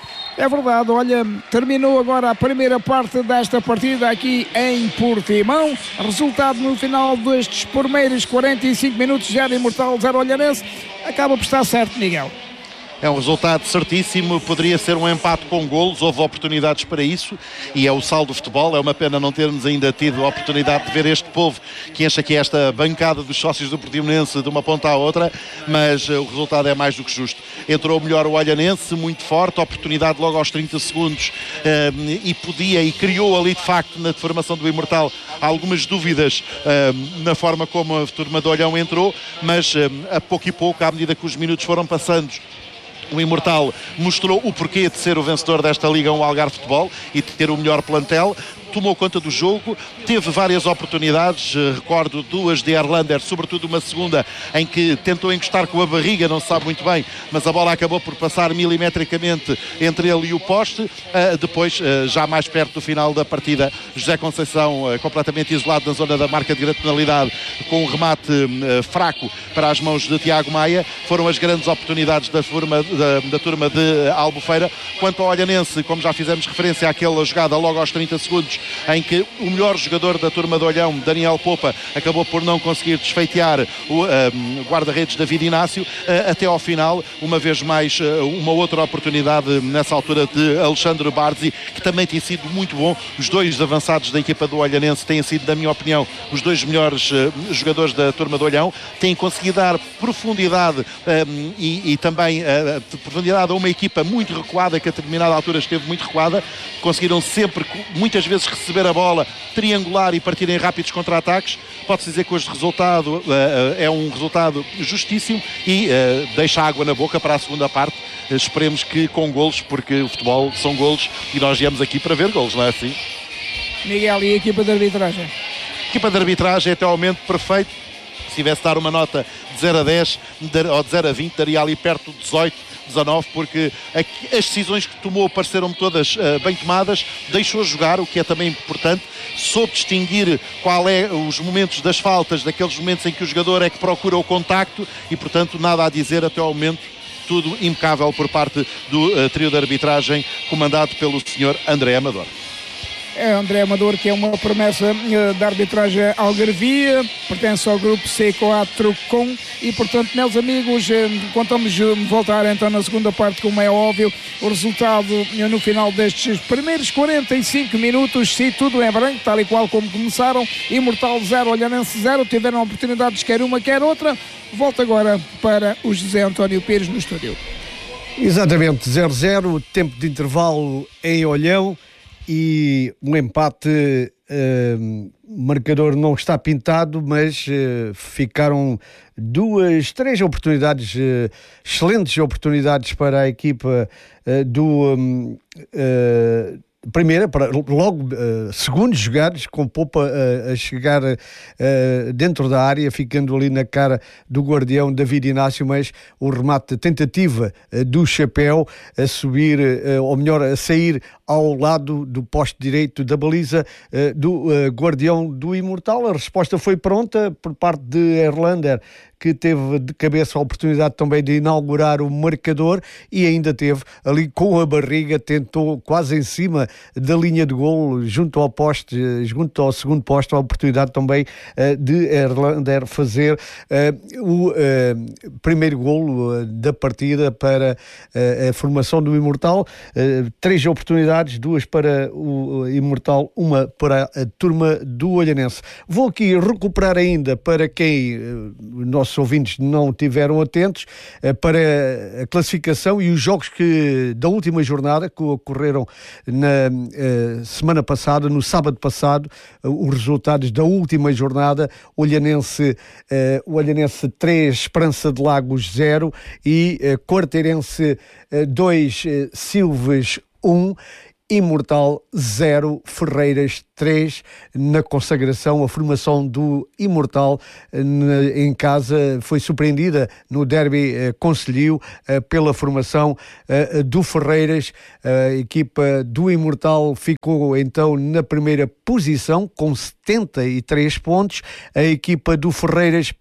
É verdade, olha, terminou agora a primeira parte desta partida aqui em Portimão. Resultado no final destes primeiros quarenta e cinco minutos, zero Imortal, zero Olhanense. Acaba por estar certo, Miguel. É um resultado certíssimo, poderia ser um empate com golos, houve oportunidades para isso e é o sal do futebol. É uma pena não termos ainda tido a oportunidade de ver este povo que enche aqui esta bancada dos sócios do Portimonense de uma ponta à outra, mas uh, o resultado é mais do que justo. Entrou melhor o Olhanense, muito forte, oportunidade logo aos trinta segundos uh, e podia e criou ali de facto na formação do Imortal algumas dúvidas uh, na forma como a turma do Olhão entrou, mas uh, a pouco e pouco, à medida que os minutos foram passando, o Imortal mostrou o porquê de ser o vencedor desta Liga um Algarve Futebol e de ter o melhor plantel. Tomou conta do jogo, teve várias oportunidades, recordo duas de Erlander, sobretudo uma segunda em que tentou encostar com a barriga, não se sabe muito bem, mas a bola acabou por passar milimetricamente entre ele e o poste. Uh, depois, uh, já mais perto do final da partida, José Conceição uh, completamente isolado na zona da marca de grande penalidade, com um remate uh, fraco para as mãos de Tiago Maia. Foram as grandes oportunidades da turma, da, da turma de Albufeira. Quanto ao Olhanense, como já fizemos referência àquela jogada logo aos trinta segundos, em que o melhor jogador da turma do Olhão, Daniel Popa, acabou por não conseguir desfeitear o um, guarda-redes David Inácio, uh, até ao final, uma vez mais, uh, uma outra oportunidade nessa altura de Alexandre Barzi, que também tem sido muito bom. Os dois avançados da equipa do Olhanense têm sido, na minha opinião, os dois melhores uh, jogadores da turma do Olhão, têm conseguido dar profundidade um, e, e também uh, profundidade a uma equipa muito recuada, que a determinada altura esteve muito recuada. Conseguiram sempre, muitas vezes, receber a bola, triangular e partir em rápidos contra-ataques. Pode-se dizer que hoje o resultado uh, é um resultado justíssimo e uh, deixa água na boca para a segunda parte. Uh, esperemos que com golos, porque o futebol são golos e nós viemos aqui para ver golos, não é assim? Miguel, e a equipa de arbitragem? A equipa de arbitragem até ao momento perfeito. Se tivesse de dar uma nota de zero a dez ou de zero a vinte, daria ali perto de dezoito, dezanove, porque as decisões que tomou pareceram-me todas uh, bem tomadas, deixou jogar, o que é também importante, soube distinguir qual é os momentos das faltas, daqueles momentos em que o jogador é que procura o contacto e, portanto, nada a dizer até ao momento. Tudo impecável por parte do uh, trio de arbitragem comandado pelo senhor André Amador. É André Amador, que é uma promessa uh, da arbitragem algarvia, pertence ao grupo C quatro com e, portanto, meus amigos, uh, contamos uh, voltar então na segunda parte, como é óbvio, o resultado uh, no final destes primeiros quarenta e cinco minutos, se tudo é branco, tal e qual como começaram. Imortal zero, Olhanense zero, tiveram oportunidades quer uma, quer outra. Volto agora para o José António Pires no estúdio. Exatamente, zero zero, tempo de intervalo em Olhão. E um empate, uh, marcador não está pintado, mas uh, ficaram duas, três oportunidades, uh, excelentes oportunidades para a equipa uh, do... Um, uh, Primeira, para logo uh, segundos jogados, com Popa uh, a chegar uh, dentro da área, ficando ali na cara do guardião David Inácio, mas o remate, a tentativa uh, do Chapéu a subir, uh, ou melhor, a sair ao lado do poste direito da baliza uh, do uh, guardião do Imortal. A resposta foi pronta por parte de Erlander, que teve de cabeça a oportunidade também de inaugurar o marcador e ainda teve ali com a barriga, tentou quase em cima da linha de golo, junto ao poste, junto ao segundo poste, a oportunidade também uh, de Erlander fazer uh, o uh, primeiro golo uh, da partida para uh, a formação do Imortal. Uh, três oportunidades, duas para o Imortal, uma para a turma do Olhanense. Vou aqui recuperar ainda para quem uh, nossos ouvintes não tiveram atentos uh, para a classificação e os jogos que, da última jornada que ocorreram na uh, semana passada, no sábado passado, uh, os resultados da última jornada: Olhanense, uh, Olhanense três, Esperança de Lagos zero e uh, Quarteirense dois, uh, Silves um, Imortal zero, Ferreiras três. Na consagração, a formação do Imortal em casa foi surpreendida no derby eh, Concelhio eh, pela formação eh, do Ferreiras. A equipa do Imortal ficou então na primeira posição com setenta e três pontos. A equipa do Ferreiras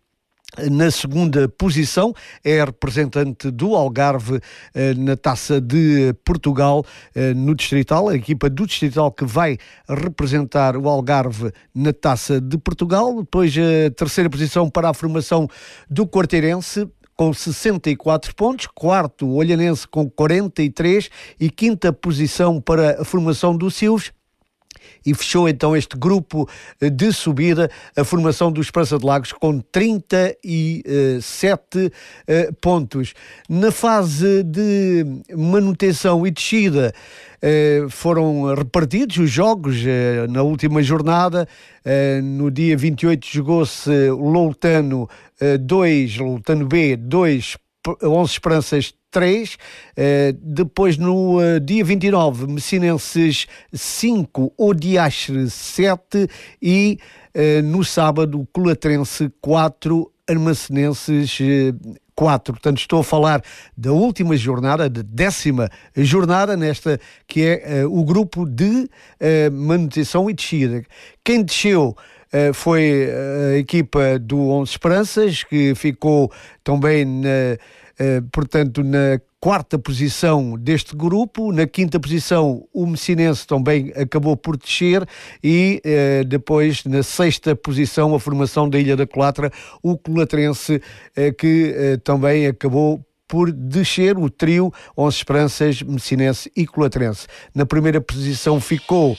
na segunda posição, é a representante do Algarve eh, na Taça de Portugal, eh, no Distrital, a equipa do Distrital que vai representar o Algarve na Taça de Portugal. Depois a terceira posição para a formação do Quarteirense, com sessenta e quatro pontos, quarto o Olhanense com quarenta e três e quinta posição para a formação do Silves. E fechou então este grupo de subida a formação do Esperança de Lagos com trinta e sete uh, pontos. Na fase de manutenção e descida uh, foram repartidos os jogos uh, na última jornada. Uh, no dia vinte e oito jogou-se Loutano dois, uh, Loutano B dois, onze Esperanças três, uh, depois no uh, dia vinte e nove, Messinenses cinco, Odiastre sete e uh, no sábado, Colatrense quatro, Armacenenses uh, quatro. Portanto, estou a falar da última jornada, da décima jornada, nesta que é uh, o grupo de uh, manutenção e descida. Quem desceu Uh, foi a equipa do onze Esperanças, que ficou também na, uh, portanto, na quarta posição deste grupo. Na quinta posição o Messinense também acabou por descer e uh, depois na sexta posição a formação da Ilha da Colatra, o Colatrense, uh, que uh, também acabou por descer, o trio onze Esperanças, Messinense e Colatrense. Na primeira posição ficou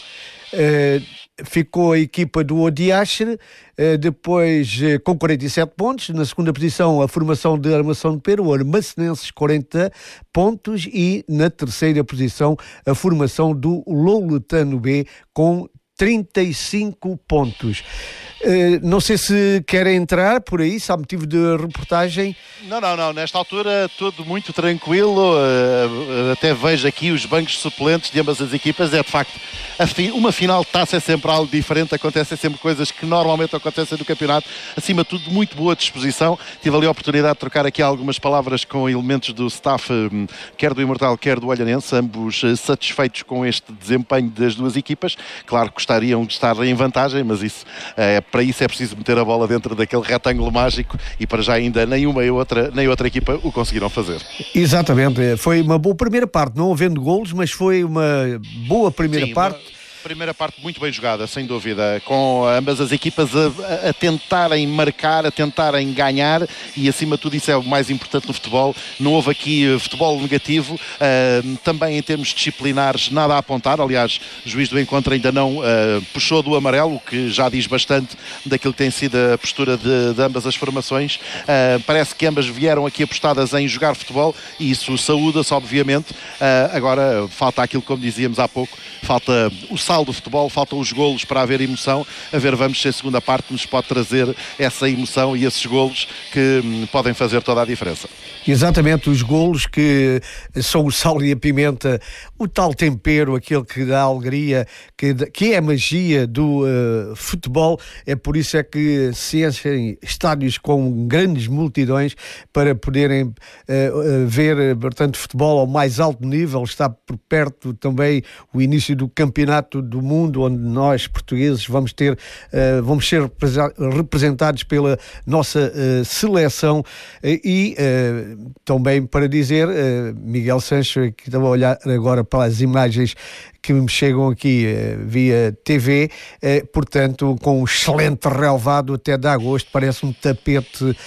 uh, ficou a equipa do Odiastre, depois com quarenta e sete pontos. Na segunda posição a formação de Armação de Pera, o Armacenenses, quarenta pontos, e na terceira posição a formação do Louletano B com trinta e cinco pontos. Uh, não sei se querem entrar por aí, se há motivo de reportagem. Não, não, não. Nesta altura tudo muito tranquilo. Uh, até vejo aqui os bancos suplentes de ambas as equipas. É de facto fi- uma final de taça é sempre algo diferente. Acontecem sempre coisas que normalmente acontecem no campeonato. Acima de tudo, muito boa disposição. Tive ali a oportunidade de trocar aqui algumas palavras com elementos do staff, um, quer do Imortal, quer do Olhanense, ambos uh, satisfeitos com este desempenho das duas equipas. Claro que gostariam de estar em vantagem, mas isso é uh, para isso é preciso meter a bola dentro daquele retângulo mágico e para já ainda nem uma e outra, nem outra equipa o conseguiram fazer. Exatamente, foi uma boa primeira parte, não havendo golos, mas foi uma boa primeira Sim, parte. Uma... Primeira parte muito bem jogada, sem dúvida, com ambas as equipas a, a tentarem marcar, a tentarem ganhar, e acima de tudo isso é o mais importante no futebol. Não houve aqui futebol negativo, uh, também em termos disciplinares nada a apontar. Aliás, o juiz do encontro ainda não uh, puxou do amarelo, o que já diz bastante daquilo que tem sido a postura de, de ambas as formações. Uh, parece que ambas vieram aqui apostadas em jogar futebol e isso saúda-se, obviamente. Uh, agora falta aquilo, como dizíamos há pouco, falta o saldo do futebol, faltam os golos para haver emoção. A ver, vamos se a segunda parte nos pode trazer essa emoção e esses golos que hum, podem fazer toda a diferença. Exatamente, os golos que são o sal e a pimenta, o tal tempero, aquele que dá alegria, que, que é a magia do uh, futebol. É por isso é que se enchem estádios com grandes multidões para poderem uh, uh, ver, portanto, futebol ao mais alto nível. Está por perto também o início do campeonato campeonato do mundo onde nós, portugueses, vamos ter, uh, vamos ser representados pela nossa uh, seleção uh, e uh, também para dizer, uh, Miguel Sancho, que estava a olhar agora para as imagens que me chegam aqui uh, via T V, uh, portanto, com um excelente relevado até de agosto, parece um tapete uh,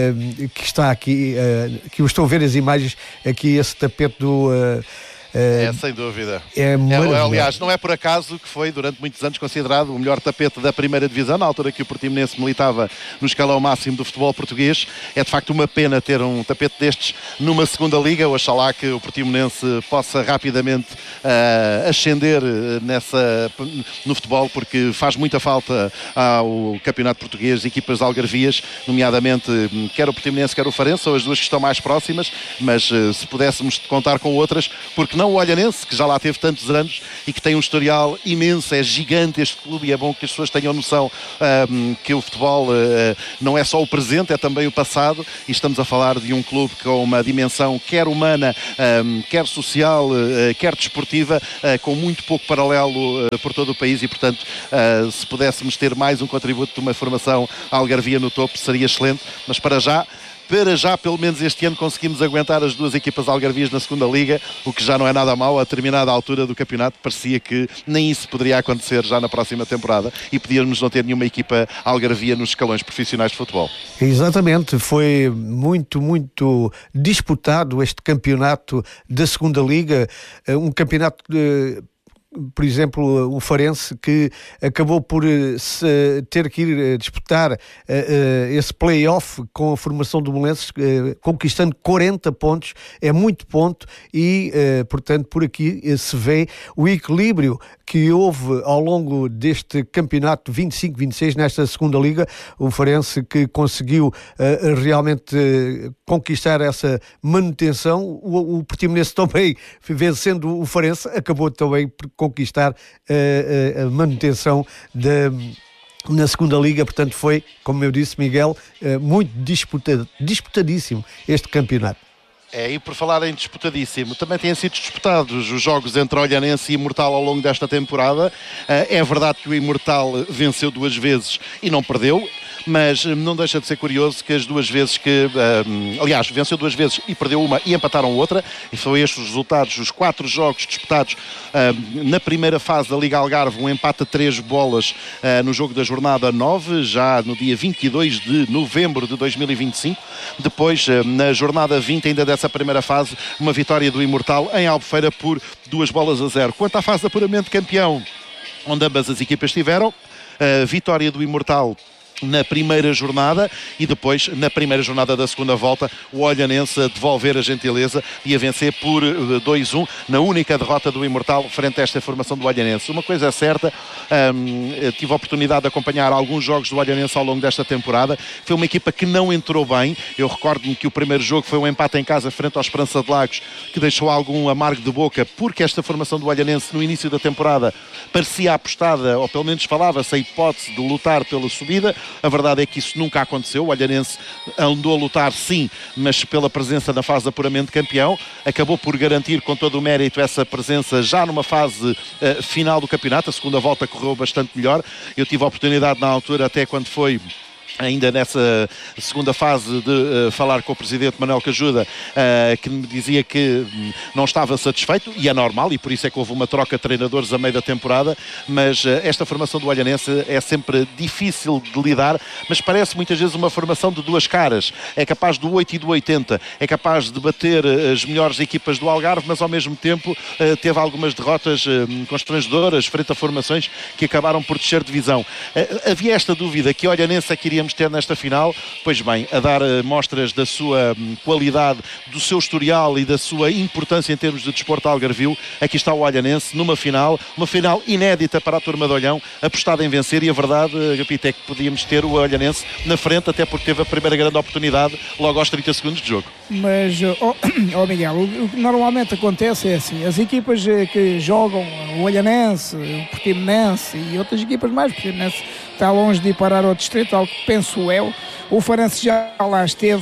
que está aqui, uh, que eu estou a ver as imagens, aqui esse tapete do... Uh, É, sem dúvida. É, é, aliás, não é por acaso que foi durante muitos anos considerado o melhor tapete da primeira divisão, na altura que o Portimonense militava no escalão máximo do futebol português. É de facto uma pena ter um tapete destes numa segunda liga. Oxalá que o Portimonense possa rapidamente uh, ascender nessa, no futebol, porque faz muita falta ao campeonato português, equipas algarvias, nomeadamente quer o Portimonense, quer o Farense, são as duas que estão mais próximas, mas uh, se pudéssemos contar com outras, porque não o Olhanense, que já lá teve tantos anos e que tem um historial imenso, é gigante este clube, e é bom que as pessoas tenham noção um, que o futebol uh, não é só o presente, é também o passado, e estamos a falar de um clube com uma dimensão quer humana, um, quer social, uh, quer desportiva, uh, com muito pouco paralelo uh, por todo o país, e portanto uh, se pudéssemos ter mais um contributo de uma formação algarvia no topo seria excelente, mas para já Para já, pelo menos este ano, conseguimos aguentar as duas equipas algarvias na segunda liga, o que já não é nada mau. A determinada altura do campeonato parecia que nem isso poderia acontecer já na próxima temporada e podíamos não ter nenhuma equipa algarvia nos escalões profissionais de futebol. Exatamente, foi muito, muito disputado este campeonato da segunda liga, um campeonato de... Por exemplo, o Farense, que acabou por se, ter que ir disputar uh, uh, esse play-off com a formação do Belenenses, uh, conquistando quarenta pontos, é muito ponto, e uh, portanto por aqui uh, se vê o equilíbrio que houve ao longo deste campeonato vinte e cinco vinte e seis nesta segunda liga. O Farense que conseguiu uh, realmente uh, conquistar essa manutenção. O, o Portimonense também, vencendo o Farense, acabou também por conquistar uh, uh, a manutenção da, na segunda liga. Portanto foi, como eu disse, Miguel, uh, muito disputado, disputadíssimo este campeonato. É, e por falar em disputadíssimo, também têm sido disputados os jogos entre Olhanense e Imortal ao longo desta temporada. É verdade que o Imortal venceu duas vezes e não perdeu, mas não deixa de ser curioso que as duas vezes que, um, aliás, venceu duas vezes e perdeu uma e empataram outra, e são estes os resultados, os quatro jogos disputados um, na primeira fase da Liga Algarve, um empate a três bolas uh, no jogo da jornada nove, já no dia vinte e dois de novembro de dois mil e vinte e cinco, depois uh, na jornada vinte ainda dessa primeira fase, uma vitória do Imortal em Albufeira por duas bolas a zero. Quanto à fase de apuramento campeão, onde ambas as equipas tiveram, uh, vitória do Imortal na primeira jornada, e depois na primeira jornada da segunda volta o Olhanense a devolver a gentileza e a vencer por dois a um na única derrota do Imortal frente a esta formação do Olhanense. Uma coisa é certa, hum, tive a oportunidade de acompanhar alguns jogos do Olhanense ao longo desta temporada. Foi uma equipa que não entrou bem. Eu recordo-me que o primeiro jogo foi um empate em casa frente ao Esperança de Lagos, que deixou algum amargo de boca, porque esta formação do Olhanense no início da temporada parecia apostada, ou pelo menos falava-se a hipótese de lutar pela subida. A verdade é que isso nunca aconteceu. O Olhanense andou a lutar, sim, mas pela presença na fase de apuramento campeão. Acabou por garantir com todo o mérito essa presença já numa fase uh, final do campeonato. A segunda volta correu bastante melhor. Eu tive a oportunidade na altura, até quando foi ainda nessa segunda fase, de uh, falar com o presidente Manuel Cajuda, uh, que me dizia que um, não estava satisfeito, e é normal, e por isso é que houve uma troca de treinadores a meio da temporada, mas uh, esta formação do Olhanense é sempre difícil de lidar, mas parece muitas vezes uma formação de duas caras. É capaz do oito e do oitenta, é capaz de bater uh, as melhores equipas do Algarve, mas ao mesmo tempo uh, teve algumas derrotas uh, constrangedoras frente a formações que acabaram por descer de divisão. Uh, havia esta dúvida que o Olhanense é que iríamos ter nesta final. Pois bem, a dar uh, mostras da sua um, qualidade, do seu historial e da sua importância em termos de desporto algarvio, aqui está o Olhanense numa final, uma final inédita para a turma de Olhão, apostada em vencer, e a verdade, uh, Gapito, é que podíamos ter o Olhanense na frente, até porque teve a primeira grande oportunidade logo aos trinta segundos de jogo. Mas, oh, oh Miguel, o, o que normalmente acontece é assim, as equipas que jogam, o Olhanense, o Portimonense e outras equipas mais, o Portimonense está longe de ir parar ao distrito, algo que penso eu. O Farense já lá esteve.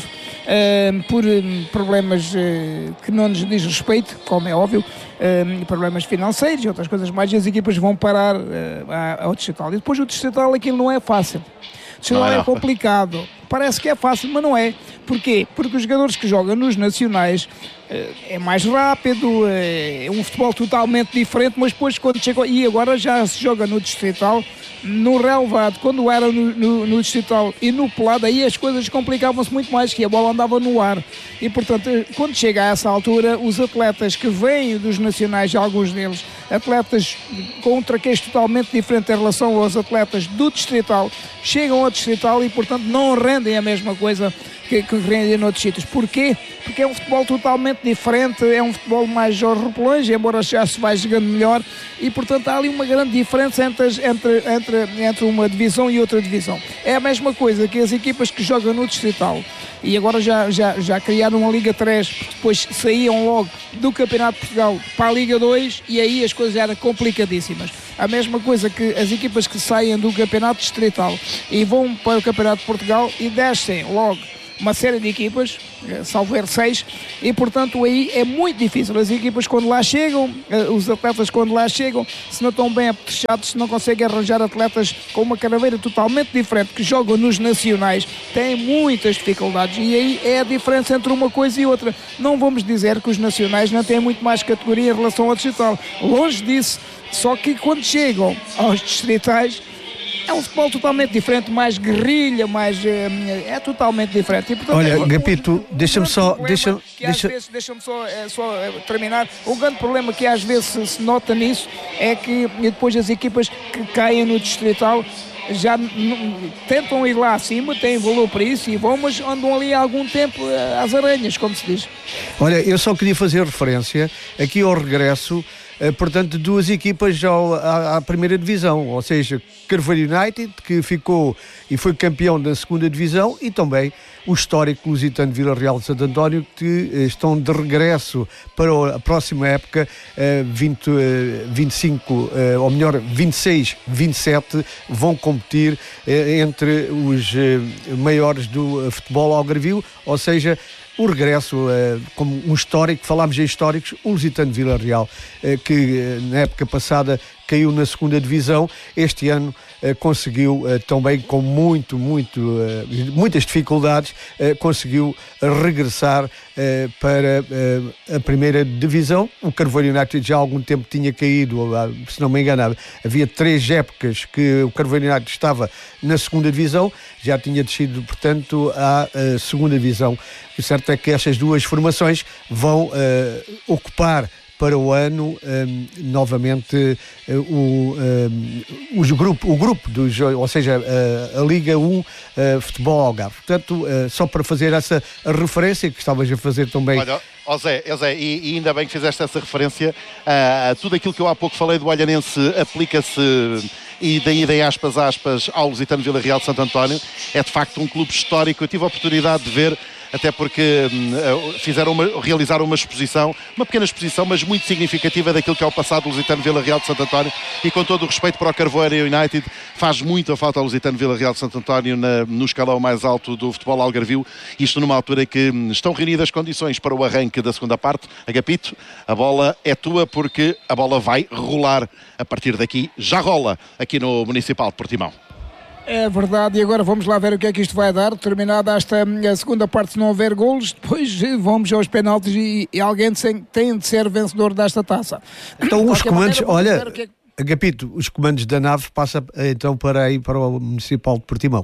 uh, por um, problemas uh, que não nos diz respeito, como é óbvio, um, problemas financeiros e outras coisas mais, e as equipas vão parar uh, ao Distrital. E depois o Distrital, aquilo não é fácil. O Distrital é, é complicado. Parece que é fácil, mas não é. Porquê? Porque os jogadores que jogam nos nacionais uh, é mais rápido, uh, é um futebol totalmente diferente, mas depois quando chegou, e agora já se joga no Distrital, no relevado, quando era no, no, no Distrital e no pelado, aí as coisas complicavam-se muito mais, que a bola andava no ar. E portanto, quando chega a essa altura, os atletas que vêm dos nacionais, alguns deles, atletas com um traquejo totalmente diferente em relação aos atletas do Distrital, chegam ao Distrital e portanto não rendem a mesma coisa que, que rendem noutros sítios. Porquê? Porque é um futebol totalmente diferente, é um futebol mais aos repelões, embora já se vai jogando melhor, e portanto há ali uma grande diferença entre, as, entre, entre, entre uma divisão e outra divisão. É a mesma coisa que as equipas que jogam no Distrital, e agora já, já, já criaram uma Liga três, depois saíam logo do Campeonato de Portugal para a Liga dois, e aí as coisas eram complicadíssimas. A mesma coisa que as equipas que saem do Campeonato Distrital e vão para o Campeonato de Portugal e descem logo uma série de equipas, salvo erro seis, e portanto aí é muito difícil. As equipas quando lá chegam, os atletas quando lá chegam, se não estão bem apetrechados, se não conseguem arranjar atletas com uma caraveira totalmente diferente que jogam nos nacionais, têm muitas dificuldades, e aí é a diferença entre uma coisa e outra. Não vamos dizer que os nacionais não têm muito mais categoria em relação ao distrital, longe disso, só que quando chegam aos distritais é um futebol totalmente diferente, mais guerrilha, mais é, é totalmente diferente. E, portanto, olha, é, Gapito, deixa-me só, deixa, deixa... vezes, deixa-me só, é, só é, terminar. O grande problema que às vezes se, se nota nisso é que depois as equipas que caem no distrital já n- tentam ir lá acima, têm valor para isso e vão, mas andam ali há algum tempo às aranhas, como se diz. Olha, eu só queria fazer referência aqui ao regresso, eh, portanto, de duas equipas ao, à, à primeira divisão, ou seja, Carvalho United, que ficou e foi campeão da segunda divisão, e também o histórico Lusitano Vila Real de Santo António, que eh, estão de regresso para a próxima época, eh, vinte, eh, vinte e cinco, eh, ou melhor, vinte e seis, vinte e sete, vão competir eh, entre os eh, maiores do eh, futebol algarvio, ou seja, o regresso, uh, como um histórico, falámos em históricos, o Lusitano Vila Real, uh, que uh, na época passada caiu na segunda divisão, este ano uh, conseguiu uh, também com muito, muito, uh, muitas dificuldades, uh, conseguiu regressar uh, para uh, a primeira divisão. O Carvalho United já há algum tempo tinha caído, uh, se não me engano, havia três épocas que o Carvalho United estava na segunda divisão, já tinha descido, portanto, à uh, segunda divisão. O certo é que estas duas formações vão uh, ocupar para o ano um, novamente uh, o, um, os grupo, o grupo dos, ou seja, uh, a Liga um uh, Futebol Algarve. Portanto, uh, só para fazer essa referência que estavas a fazer também. Olha, ó Zé, ó Zé e, e ainda bem que fizeste essa referência a uh, tudo aquilo que eu há pouco falei do Olhanense aplica-se, e daí de aspas aspas ao Lusitano Vila Real de Santo António. É de facto um clube histórico. Eu tive a oportunidade de ver, até porque hum, fizeram uma, realizaram uma exposição, uma pequena exposição, mas muito significativa daquilo que é o passado do Lusitano Vila Real de Santo António, e com todo o respeito para o Carvoeira United, faz muita falta ao Lusitano Vila Real de Santo António na, no escalão mais alto do futebol algarvio, isto numa altura em que hum, estão reunidas as condições para o arranque da segunda parte. Agapito, a bola é tua, porque a bola vai rolar a partir daqui, já rola aqui no Municipal de Portimão. É verdade, e agora vamos lá ver o que é que isto vai dar. Terminada esta a segunda parte, se não houver golos, depois vamos aos penaltis e, e alguém tem, tem de ser vencedor desta taça. Então os comandos, maneira, olha, que... Agapito, os comandos da nave passa então para aí para o Municipal de Portimão.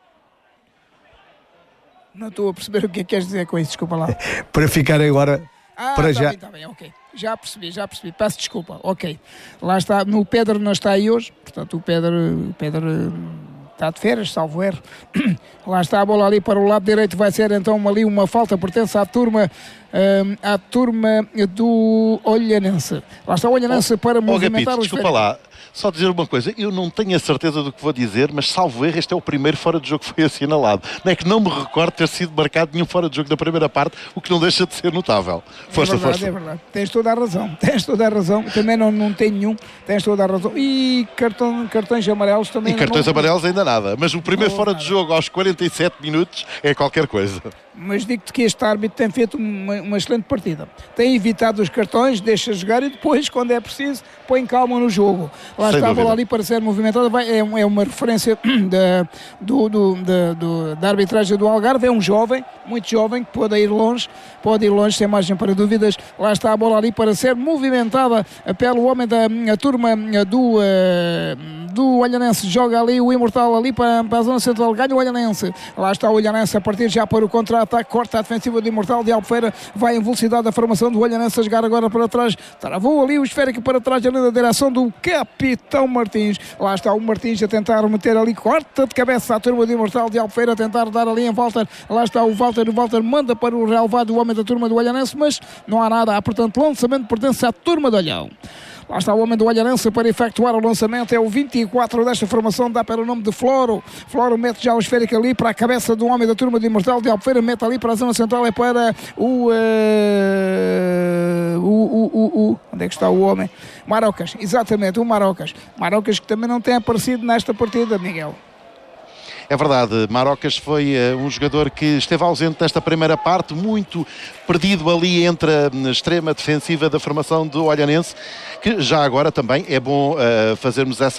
Não estou a perceber o que é que queres dizer com isso, desculpa lá. Para ficar agora, ah, para tá já. Bem, tá bem, ok. Já percebi, já percebi. Peço desculpa, ok. Lá está, o Pedro não está aí hoje, portanto o Pedro... O Pedro está de férias, salvo erro. Lá está a bola ali para o lado direito, vai ser então ali uma falta, pertence à turma, um, à turma do Olhanense. Lá está o Olhanense oh, para movimentar oh, Gapito, os... Desculpa lá, só dizer uma coisa, eu não tenho a certeza do que vou dizer, mas salvo erro, este é o primeiro fora de jogo que foi assinalado. Não é que não me recordo ter sido marcado nenhum fora de jogo da primeira parte, o que não deixa de ser notável. Força, é verdade, força. É verdade, tens toda a razão, tens toda a razão, também não, não tenho nenhum, tens toda a razão. E cartão, cartões amarelos também... E cartões não... amarelos ainda nada, mas o primeiro não, fora nada. de jogo aos quarenta e sete minutos é qualquer coisa. mas digo-te que este árbitro tem feito uma, uma excelente partida. Tem evitado os cartões, deixa jogar e depois, quando é preciso, põe calma no jogo. Lá Sem está dúvida. a bola ali para ser movimentada. Vai, é, é uma referência da, do, do, da, do, da arbitragem do Algarve. É um jovem, muito jovem, que pode ir longe, pode ir longe sem margem para dúvidas. Lá está a bola ali para ser movimentada pelo homem da a turma do, uh, do Olhanense. Joga ali o Imortal ali para, para a zona central. Ganha o Olhanense. Lá está o Olhanense a partir já para o contra-ataque. Corta a defensiva do Imortal de Albufeira. Vai em velocidade a formação do Olhanense a jogar agora para trás. Travou ali o esférico para trás ali na direção do Capitão Martins. Lá está o Martins a tentar meter ali. Corta de cabeça a turma do Imortal de Albufeira a tentar dar ali em Walter. Lá está o Walter. O Walter manda para o relevado o homem da turma do Olhanense, mas não há nada. Há, portanto, lançamento pertence à turma do Olhão. Lá está o homem do Olhanense para efetuar o lançamento. É o vinte e quatro desta formação. Dá para o nome de Floro. Floro mete já o esférico ali para a cabeça do homem da turma de Imortal de Albufeira. Mete ali para a zona central. É para o, uh, o, o, o, o... Onde é que está o homem? Marocas. Exatamente, o Marocas. Marocas que também não tem aparecido nesta partida, Miguel. É verdade, Marocas foi uh, um jogador que esteve ausente nesta primeira parte, muito perdido ali entre a extrema defensiva da formação do Olhanense, que já agora também é bom uh, fazermos essa